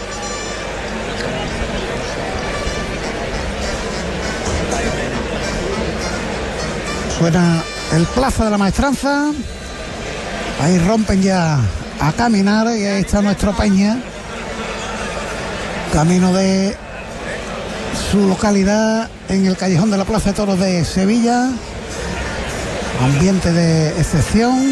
Suena el Plaza de la Maestranza. Ahí rompen ya a caminar y ahí está nuestro Peña, camino de su localidad en el callejón de la Plaza de Toros de Sevilla. Ambiente de excepción.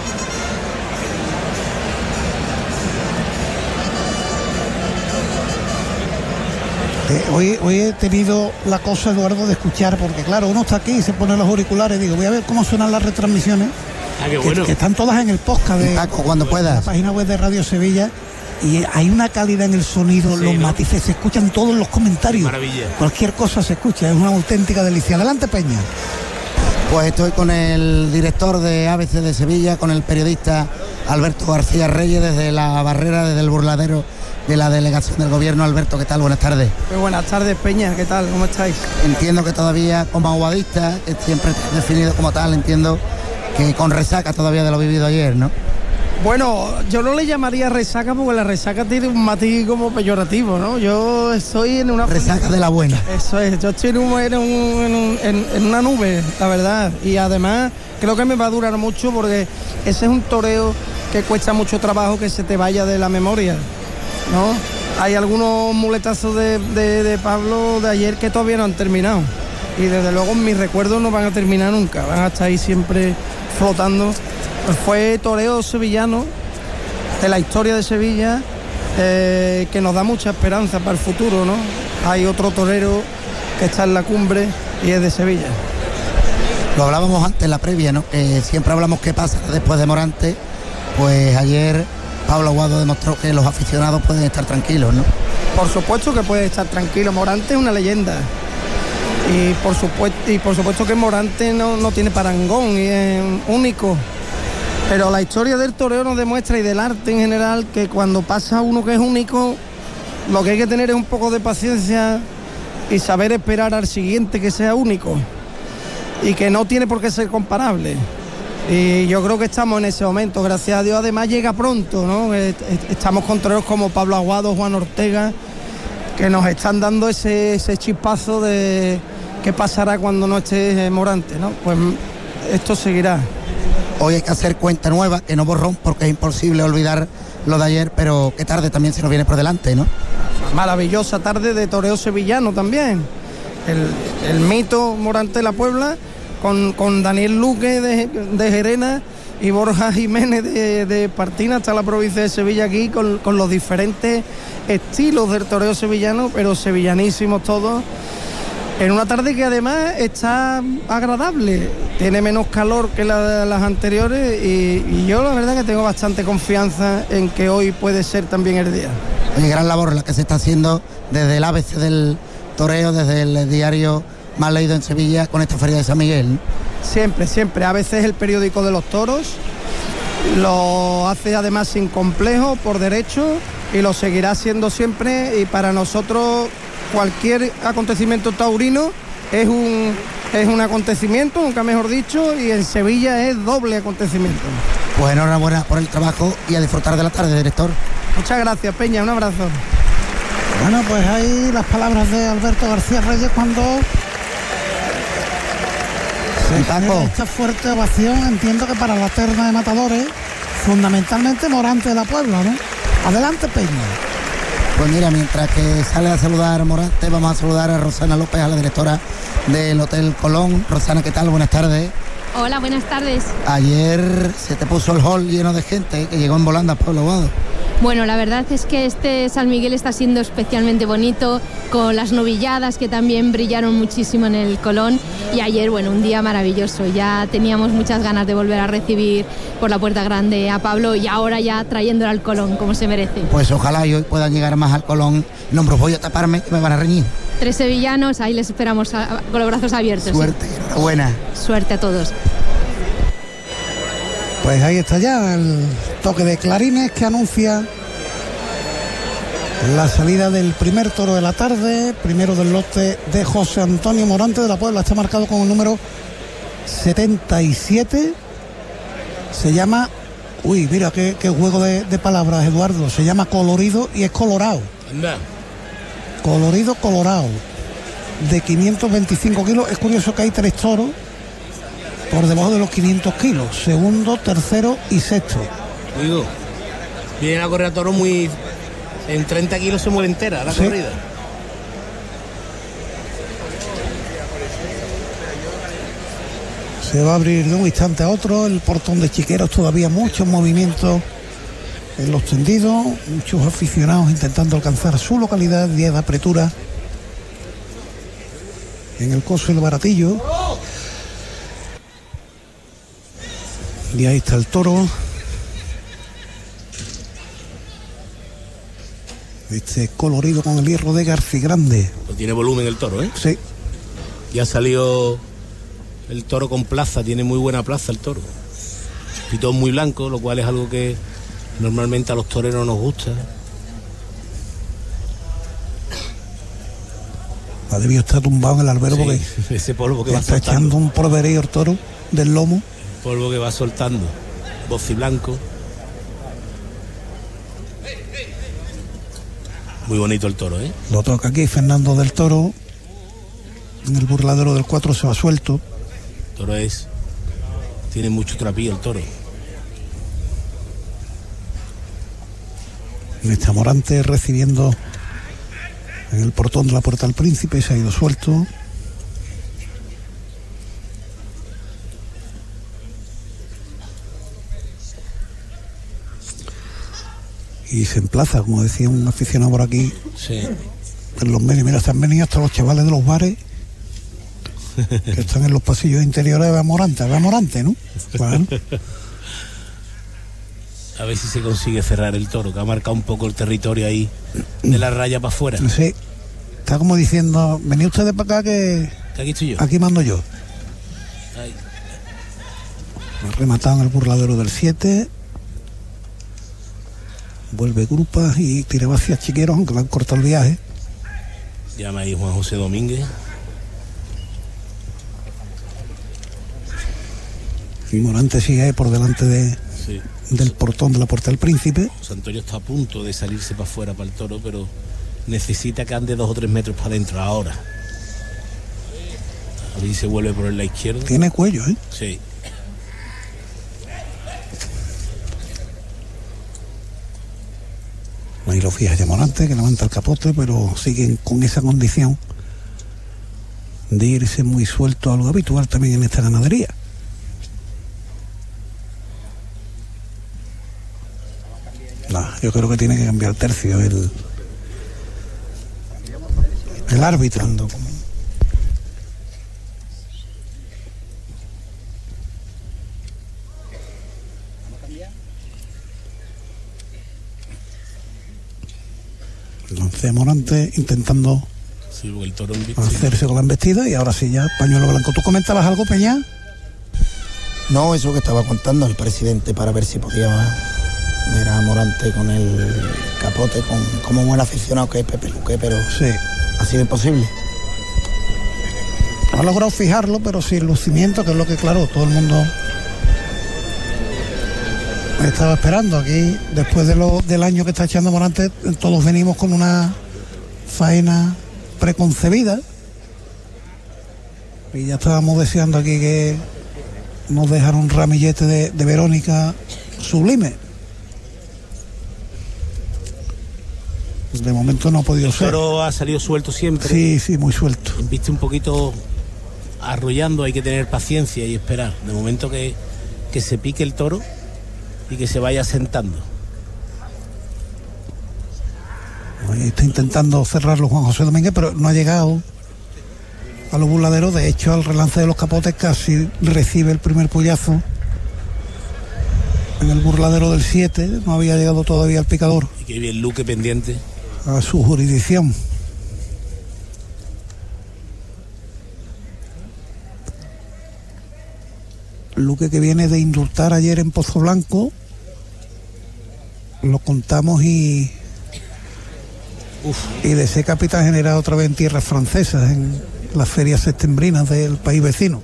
Eh, hoy, hoy he tenido la cosa, Eduardo, de escuchar, porque claro, uno está aquí y se pone los auriculares y digo, voy a ver cómo suenan las retransmisiones. Ah, qué bueno. que, que están todas en el podcast de, Paco, cuando de puedas. la página web de Radio Sevilla. Y hay una calidad en el sonido, sí, los ¿no? matices, se escuchan todos los comentarios. Maravilla. Cualquier cosa se escucha, es una auténtica delicia. Adelante, Peña. Pues estoy con el director de A B C de Sevilla, con el periodista Alberto García Reyes, desde la barrera, desde el burladero de la delegación del gobierno. Alberto, ¿qué tal? Buenas tardes. Muy buenas tardes, Peña, ¿qué tal? ¿Cómo estáis? Entiendo que todavía como aguadista, que siempre te has definido como tal, entiendo que con resaca todavía de lo vivido ayer, ¿no? Bueno, yo no le llamaría resaca porque la resaca tiene un matiz como peyorativo, ¿no? Yo estoy en una... Resaca de la buena. Eso es, yo estoy en, un, en, un, en, un, en, en una nube, la verdad. Y además creo que me va a durar mucho porque ese es un toreo que cuesta mucho trabajo que se te vaya de la memoria, ¿no? Hay algunos muletazos de, de, de Pablo de ayer que todavía no han terminado. Y desde luego mis recuerdos no van a terminar nunca, van a estar ahí siempre flotando. Pues fue toreo sevillano de la historia de Sevilla, eh, que nos da mucha esperanza para el futuro, ¿no? Hay otro torero que está en la cumbre y es de Sevilla. Lo hablábamos antes en la previa, ¿no? Que siempre hablamos qué pasa después de Morante. Pues ayer Pablo Aguado demostró que los aficionados pueden estar tranquilos, ¿no? Por supuesto que puede estar tranquilo. Morante es una leyenda. Y por supuesto, y por supuesto que Morante no, no tiene parangón y es único. Pero la historia del toreo nos demuestra, y del arte en general, que cuando pasa uno que es único, lo que hay que tener es un poco de paciencia y saber esperar al siguiente que sea único y que no tiene por qué ser comparable. Y yo creo que estamos en ese momento, gracias a Dios. Además llega pronto, ¿no? Estamos con toreros como Pablo Aguado, Juan Ortega, que nos están dando ese, ese chispazo de qué pasará cuando no esté Morante, ¿no? Pues esto seguirá. Hoy hay que hacer cuenta nueva, que no borrón, porque es imposible olvidar lo de ayer, pero qué tarde también se nos viene por delante, ¿no? Maravillosa tarde de toreo sevillano también. El, el mito Morante de la Puebla, con, con Daniel Luque de, de Gerena y Borja Jiménez de, de Partina, hasta la provincia de Sevilla aquí, con, con los diferentes estilos del toreo sevillano, pero sevillanísimos todos. En una tarde que además está agradable, tiene menos calor que la de las anteriores y, y yo la verdad que tengo bastante confianza en que hoy puede ser también el día. Oye, gran labor la que se está haciendo desde el A B C del toreo, desde el diario más leído en Sevilla con esta feria de San Miguel, ¿no? Siempre, siempre. A veces es el periódico de los toros, lo hace además sin complejo, por derecho, y lo seguirá haciendo siempre, y para nosotros cualquier acontecimiento taurino es un, es un acontecimiento, nunca mejor dicho, y en Sevilla es doble acontecimiento. Pues enhorabuena por el trabajo y a disfrutar de la tarde, director. Muchas gracias, Peña, un abrazo. Bueno, pues ahí las palabras de Alberto García Reyes cuando se genera esta fuerte ovación, entiendo que para la terna de matadores, fundamentalmente Morante de la Puebla, ¿no? Adelante, Peña. Pues mira, mientras que sale a saludar a Morante, vamos a saludar a Rosana López, a la directora del Hotel Colón. Rosana, ¿qué tal? Buenas tardes. Hola, buenas tardes. Ayer se te puso el hall lleno de gente, ¿eh? Que llegó en volandas por los vados. Bueno, la verdad es que este San Miguel está siendo especialmente bonito, con las novilladas que también brillaron muchísimo en el Colón, y ayer, bueno, un día maravilloso. Ya teníamos muchas ganas de volver a recibir por la Puerta Grande a Pablo, y ahora ya trayéndolo al Colón, como se merece. Pues ojalá y hoy puedan llegar más al Colón. No, hombre, voy a taparme, que me van a reñir. Tres sevillanos, ahí les esperamos a, a, con los brazos abiertos. Suerte, enhorabuena. Suerte a todos. Pues ahí está ya el toque de clarines que anuncia la salida del primer toro de la tarde, primero del lote de José Antonio Morante de la Puebla. Está marcado con el número setenta y siete. Se llama, uy, mira qué, qué juego de, de palabras, Eduardo. Se llama Colorido y es colorado. Anda. Colorido, colorado. De quinientos veinticinco kilos. Es curioso que hay tres toros por debajo de los quinientos kilos, segundo, tercero y sexto. Digo, viene a correr a toro muy... En treinta kilos se muere entera la sí. corrida. Se va a abrir de un instante a otro el portón de Chiqueros, todavía muchos movimientos en los tendidos, muchos aficionados intentando alcanzar su localidad, día de apertura en el Coso y el Baratillo. Y ahí está el toro. Este colorido con el hierro de Garcigrande. Pues tiene volumen el toro, ¿eh? Sí. Ya salió el toro con plaza, tiene muy buena plaza el toro. Pitón muy blanco, lo cual es algo que normalmente a los toreros nos gusta. Ha debido estar tumbado en el albero, sí, porque ese polvo que va está soltando. Echando un polverío el toro del lomo. Polvo que va soltando, bociblanco. Muy bonito el toro, ¿eh? Lo toca aquí Fernando del Toro. En el burladero del cuatro se va suelto. El toro es... Tiene mucho trapillo el toro. Está Morante recibiendo en el portón de la Puerta del Príncipe. Se ha ido suelto. Y se emplaza, como decía un aficionado por aquí, sí, en los medios. Mira, están venidos hasta los chavales de los bares que están en los pasillos interiores de Morante. De Morante, ¿no? Bueno. A ver si se consigue cerrar el toro, que ha marcado un poco el territorio ahí de la raya para afuera. Sí, está como diciendo, venid ustedes para acá que... Aquí estoy yo. Aquí mando yo. Ahí. Rematado en el burladero del siete. Vuelve Grupas y tira hacia Chiqueros, aunque le han cortado el viaje. Llama ahí Juan José Domínguez. Y Morante sigue ahí por delante de, sí, del portón de la Puerta del Príncipe. José Antonio está a punto de salirse para afuera para el toro, pero necesita que ande dos o tres metros para adentro ahora. A ver si se vuelve por el lado izquierdo. Tiene cuello, ¿eh? Sí. Ahí lo fija ya Morante, que levanta el capote, pero siguen con esa condición de irse muy suelto a lo habitual también en esta ganadería. No, yo creo que tiene que cambiar tercio el, el árbitro. Lancea Morante intentando sí, el toro hacerse con la embestida y ahora sí ya pañuelo blanco. ¿Tú comentabas algo, Peña? No, eso que estaba contando el presidente para ver si podía ver a Morante con el capote, con como buen aficionado que es Pepe Luque, pero sí, ha sido imposible. Ha logrado fijarlo, pero sin lucimiento, que es lo que, claro, todo el mundo estaba esperando. Aquí, después de lo, del año que está echando Morante, todos venimos con una faena preconcebida y ya estábamos deseando aquí que nos dejara un ramillete de, de Verónica sublime. De momento no ha podido el ser. El toro ha salido suelto siempre. Sí, sí, muy suelto. Viste un poquito arrollando hay que tener paciencia y esperar. De momento que, que se pique el toro y que se vaya sentando. Ahí está intentando cerrarlo Juan José Domínguez, pero no ha llegado a los burladeros. De hecho, al relance de los capotes casi recibe el primer puyazo en el burladero del siete. No había llegado todavía el picador. Y que bien Luque pendiente a su jurisdicción. Luque que viene de indultar ayer en Pozo Blanco. Lo contamos y Uf. y de ser capitán general otra vez en tierras francesas, en las ferias septembrinas del país vecino.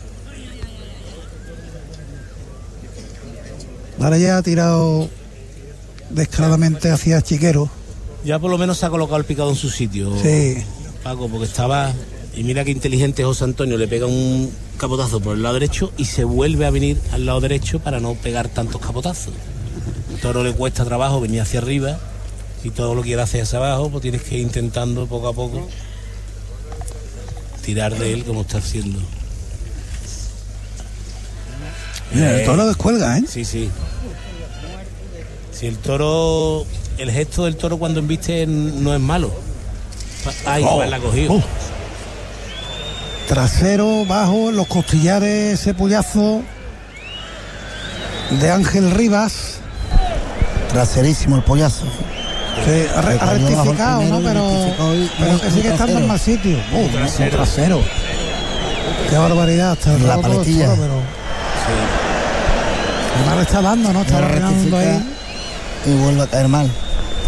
Ahora ya ha tirado descaradamente hacia Chiquero. Ya por lo menos se ha colocado el picado en su sitio, sí. Paco, porque estaba... Y mira qué inteligente José Antonio, le pega un capotazo por el lado derecho y se vuelve a venir al lado derecho para no pegar tantos capotazos. El toro le cuesta trabajo venir hacia arriba y todo lo quiere hacia hacia abajo, pues tienes que ir intentando poco a poco tirar de él como está haciendo. Mira, el toro descuelga, ¿eh? Sí, sí. Si el toro, el gesto del toro cuando embiste no es malo. Ay, oh, la ha cogido. Uh. Trasero, bajo, los costillares, ese puyazo de Ángel Rivas. Traserísimo el pollazo. Sí, ha, re, ha rectificado, ¿no? Pero, y, pero que sigue estando en mal sitio. Uh, trasero. trasero. Qué barbaridad. Está la paletilla. Toro, pero... sí. Mal está dando, ¿no? Está rectificando ahí. Y vuelve a caer mal.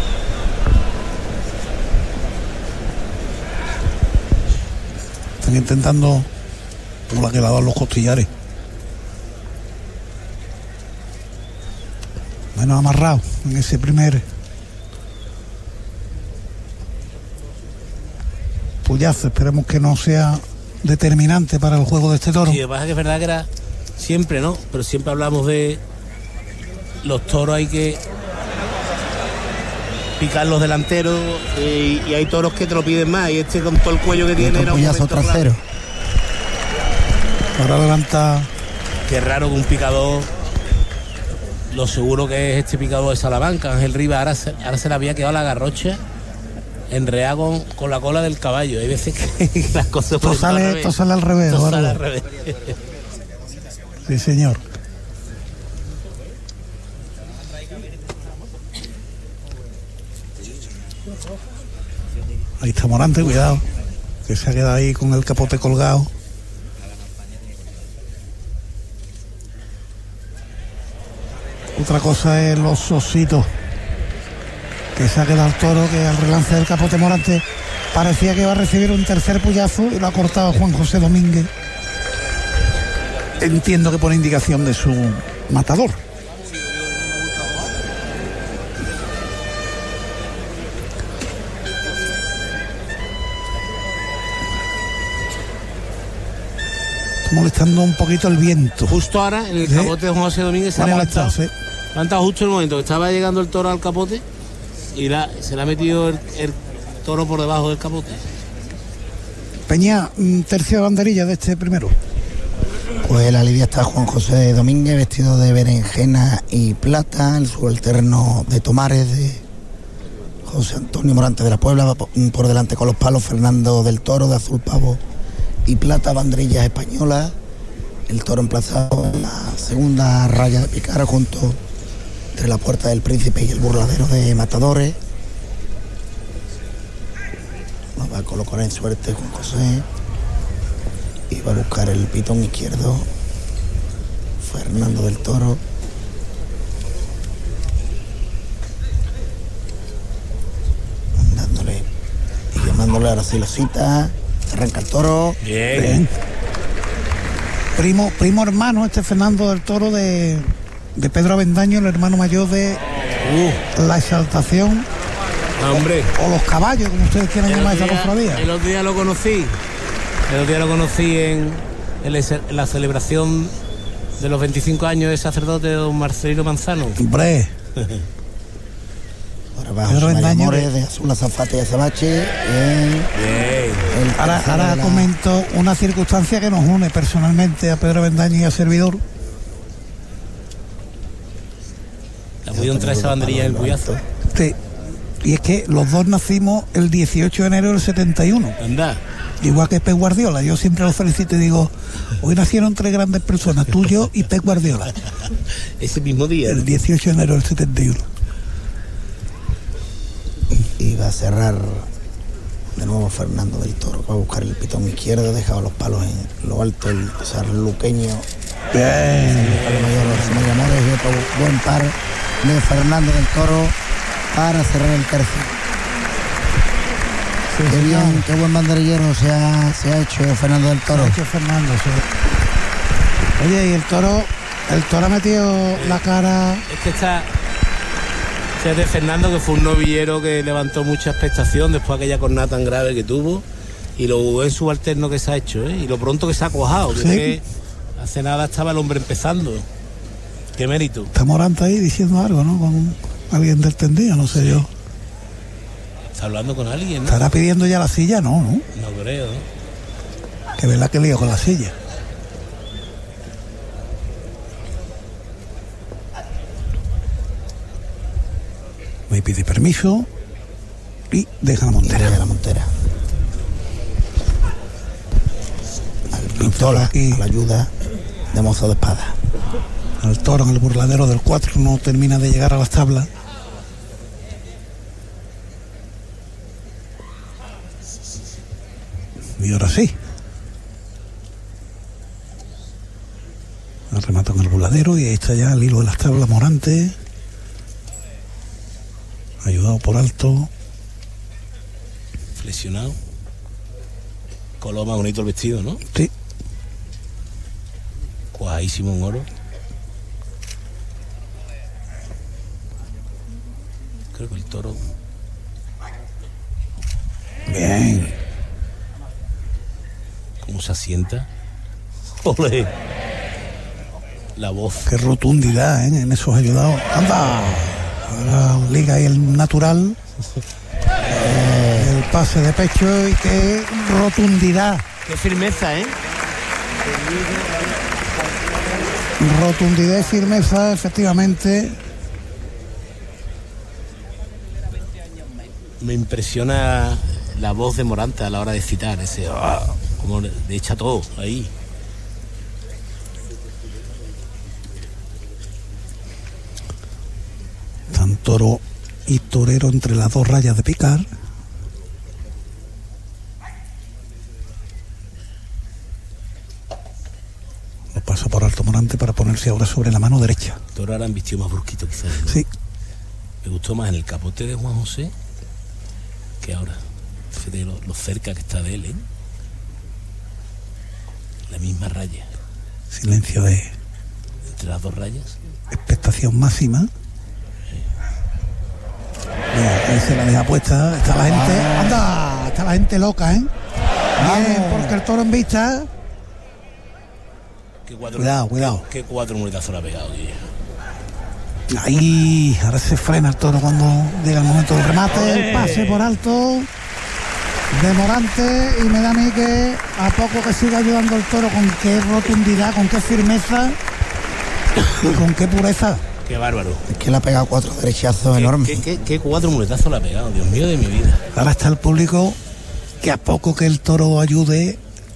Están intentando como la que le ha dado los costillares. Menos amarrado en ese primer puyazo. Esperemos que no sea determinante para el juego de este toro. Sí, lo que pasa es que es verdad que era siempre, ¿no? Pero siempre hablamos de los toros, hay que picar los delanteros y, y hay toros que te lo piden más, y este con todo el cuello que tiene era un puyazo trasero. Ahora adelanta. Qué raro que un picador, lo seguro que es este picador de Salamanca, Ángel Rivas, ahora se, ahora se le había quedado la garrocha enredada con, con la cola del caballo. Hay veces que las cosas esto sale, al esto sale al revés. Esto sale al revés. Sí, señor. Ahí está Morante, cuidado, que se ha quedado ahí con el capote colgado. Otra cosa es los ositos, que se ha quedado el toro, que al relance del capote Morante parecía que iba a recibir un tercer puyazo y lo ha cortado Juan José Domínguez. Entiendo que por indicación de su matador. Molestando un poquito el viento. Justo ahora en el ¿sí? capote de Juan José Domínguez se ha levantado, sí. levantado justo en el momento que estaba llegando el toro al capote y la, se le ha metido el, el toro por debajo del capote. Peña, tercio de banderilla de este primero. Pues en la lidia está Juan José Domínguez, vestido de berenjena y plata, el subalterno de Tomares de José Antonio Morante de la Puebla, por delante con los palos Fernando del Toro de azul pavo y plata, banderillas españolas, el toro emplazado en la segunda raya de picar junto entre la Puerta del Príncipe y el burladero de Matadores. Nos va a colocar en suerte Juan José y va a buscar el pitón izquierdo Fernando del Toro. Dándole y llamándole ahora sí la cita. Arranca el toro. Bien. Bien. Primo, primo hermano, este Fernando del Toro de, de Pedro Avendaño, el hermano mayor de uh. La Exaltación. Hombre. O los caballos, como ustedes quieran llamar esa cofradía. El otro día lo conocí. El otro día lo conocí en, en, la, en la celebración de los veinticinco años de sacerdote de don Marcelino Manzano. Hombre. Pedro Bendaño, Amores, que- de Azul Azafate y Azabache. Bien. El Ahora, tercero ahora de la- comento una circunstancia que nos une personalmente a Pedro Bendaño y a servidor. ¿Ha podido entrar esa banderilla del bullazo? Sí. Y es que los dos nacimos el dieciocho de enero del setenta y uno. Anda. Igual que Pep Guardiola. Yo siempre lo felicito y digo, hoy nacieron tres grandes personas, tú, yo y Pep Guardiola. Ese mismo día. El dieciocho de enero del setenta y uno. Y va a cerrar de nuevo Fernando del Toro, que va a buscar el pitón izquierdo, dejaba los palos en lo alto el sarluqueño. Bien. Carlos Mayor, José Amores, y otro buen par de Fernando del Toro para cerrar el tercio. Sí, qué señor. bien, qué buen banderillero se ha, se ha hecho Fernando del Toro. Se ha hecho Fernando, sí. Oye, y el toro, el toro ha metido la cara. Es que está... Este es de Fernando, que fue un novillero que levantó mucha expectación después de aquella cornada tan grave que tuvo. Y lo buen subalterno que se ha hecho, ¿eh? Y lo pronto que se ha cuajado. Que Sí. es que hace nada estaba el hombre empezando. Qué mérito. Está Morante ahí diciendo algo, ¿no? Con alguien del tendido, no sé yo. Está hablando con alguien, ¿no? ¿Estará pidiendo ya la silla? No, ¿no? No creo, ¿no? Que verdad que lío con la silla. Me pide permiso y deja la montera. Deja la montera. Al pistola, aquí a la ayuda de mozo de espada. El toro en el burladero del cuatro no termina de llegar a las tablas. Y ahora sí. El remato en el burladero y ahí está ya el hilo de las tablas Morante. Ayudado por Alto. Flexionado. Color más bonito el vestido, ¿no? Sí. Cuajísimo en oro. Creo que el toro. Bien. ¿Cómo se asienta? ¡Ole! La voz. Qué rotundidad, ¿eh? En esos ayudados. ¡Anda! Ahora liga ahí el natural. El pase de pecho y qué rotundidad. Qué firmeza, ¿eh? Rotundidad y firmeza, efectivamente. Me impresiona la voz de Morante a la hora de citar. Ese. ¡Ah! Como le echa todo ahí. Tan toro y torero entre las dos rayas de picar. Lo pasa por Alto Morante para ponerse ahora sobre la mano derecha. Toro ahora han vistido más brusquito quizás, ¿no? Sí. Me gustó más en el capote de Juan José que ahora. Fíjate lo, lo cerca que está de él, ¿eh? La misma raya. Silencio de Entre las dos rayas. expectación máxima. Mira, ahí se la deja puesta. Está la gente. ¡Anda! Está la gente loca, ¿eh? Bien, porque el toro en vista. Qué cuatro, Cuidado, cuidado. Qué, qué cuatro muletazos le ha pegado, tío. Ahí, ahora se frena el toro cuando llega el momento del remate. El pase por Alto de Morante. Y me da a mí que a poco que siga ayudando el toro, con qué rotundidad, con qué firmeza y con qué pureza. Qué bárbaro. Es que le ha pegado cuatro derechazos ¿Qué, enormes. qué, qué, qué cuatro muletazos le ha pegado, Dios mío de mi vida. Ahora está el público que a poco que el toro ayude,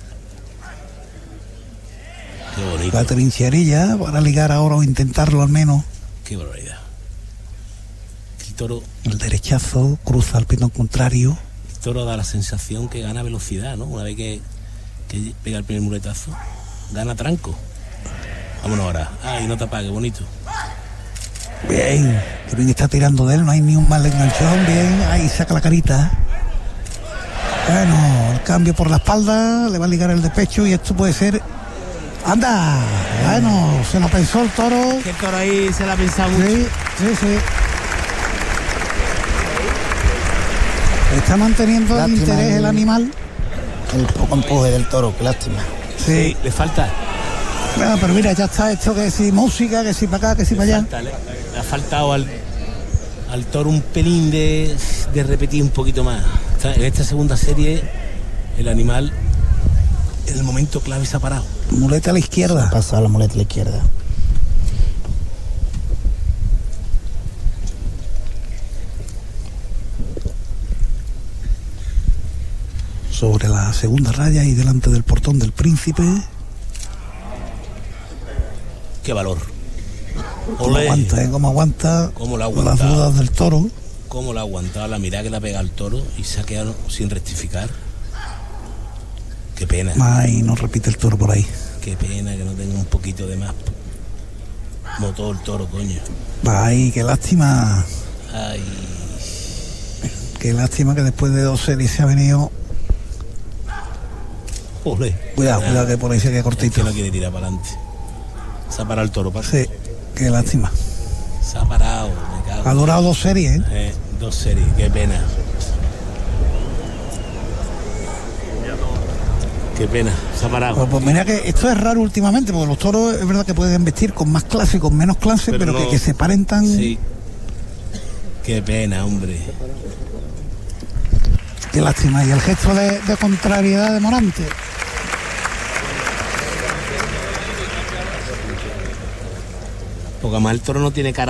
Qué bonito. la trincherilla para ligar ahora o intentarlo al menos. Qué barbaridad. El toro, El derechazo cruza al pitón contrario. el toro da la sensación que gana velocidad, ¿no? Una vez que, que pega el primer muletazo, gana tranco. Vámonos ahora. Ay, no te apague, bonito. Bien, que bien está tirando de él, no hay ni un mal enganchón. Bien, ahí saca la carita. Bueno, el cambio por la espalda, le va a ligar el despecho y esto puede ser. ¡Anda! Bueno, se lo pensó el toro. Que el toro ahí se la ha pensado mucho. Sí, sí, sí. Está manteniendo el Lástima interés el- el animal. El poco empuje del toro, qué lástima. Sí. Le falta. Bueno, pero mira, ya está esto que si música, que si para acá, que si para allá. Falta, le, le ha faltado al, al toro un pelín de, de repetir un poquito más. En esta segunda serie, el animal en el momento clave se ha parado. Muleta a la izquierda. Pasa la muleta a la izquierda. Sobre la segunda raya y delante del portón del Príncipe. Qué valor. ¿Cómo aguanta, eh? ¿Cómo aguanta? ¿Cómo la ha las dudas del toro? ¿Cómo la ha aguantado? La mirada que le ha pegado al toro y se ha quedado sin rectificar. Qué pena. Ay, no repite el toro por ahí. Qué pena que no tenga un poquito de más motor el toro, coño. Ay, qué lástima. Ay. Qué lástima que después de dos series se ha venido. Ole. Cuidado, ah, cuidado que por ahí se queda cortito. Es que no quiere tirar para adelante. Se ha parado el toro, Paco. Sí, qué lástima. Se ha parado, me cago. Ha durado dos series, ¿eh? eh dos series, qué pena. Qué pena, se ha parado. Pues, pues mira que esto es raro últimamente, porque los toros es verdad que pueden vestir con más clase, con menos clase, pero, pero no, que, que se paren tan... Sí. Qué pena, hombre. Qué lástima. Y el gesto de, de contrariedad de Morante. Porque además el toro no tiene cara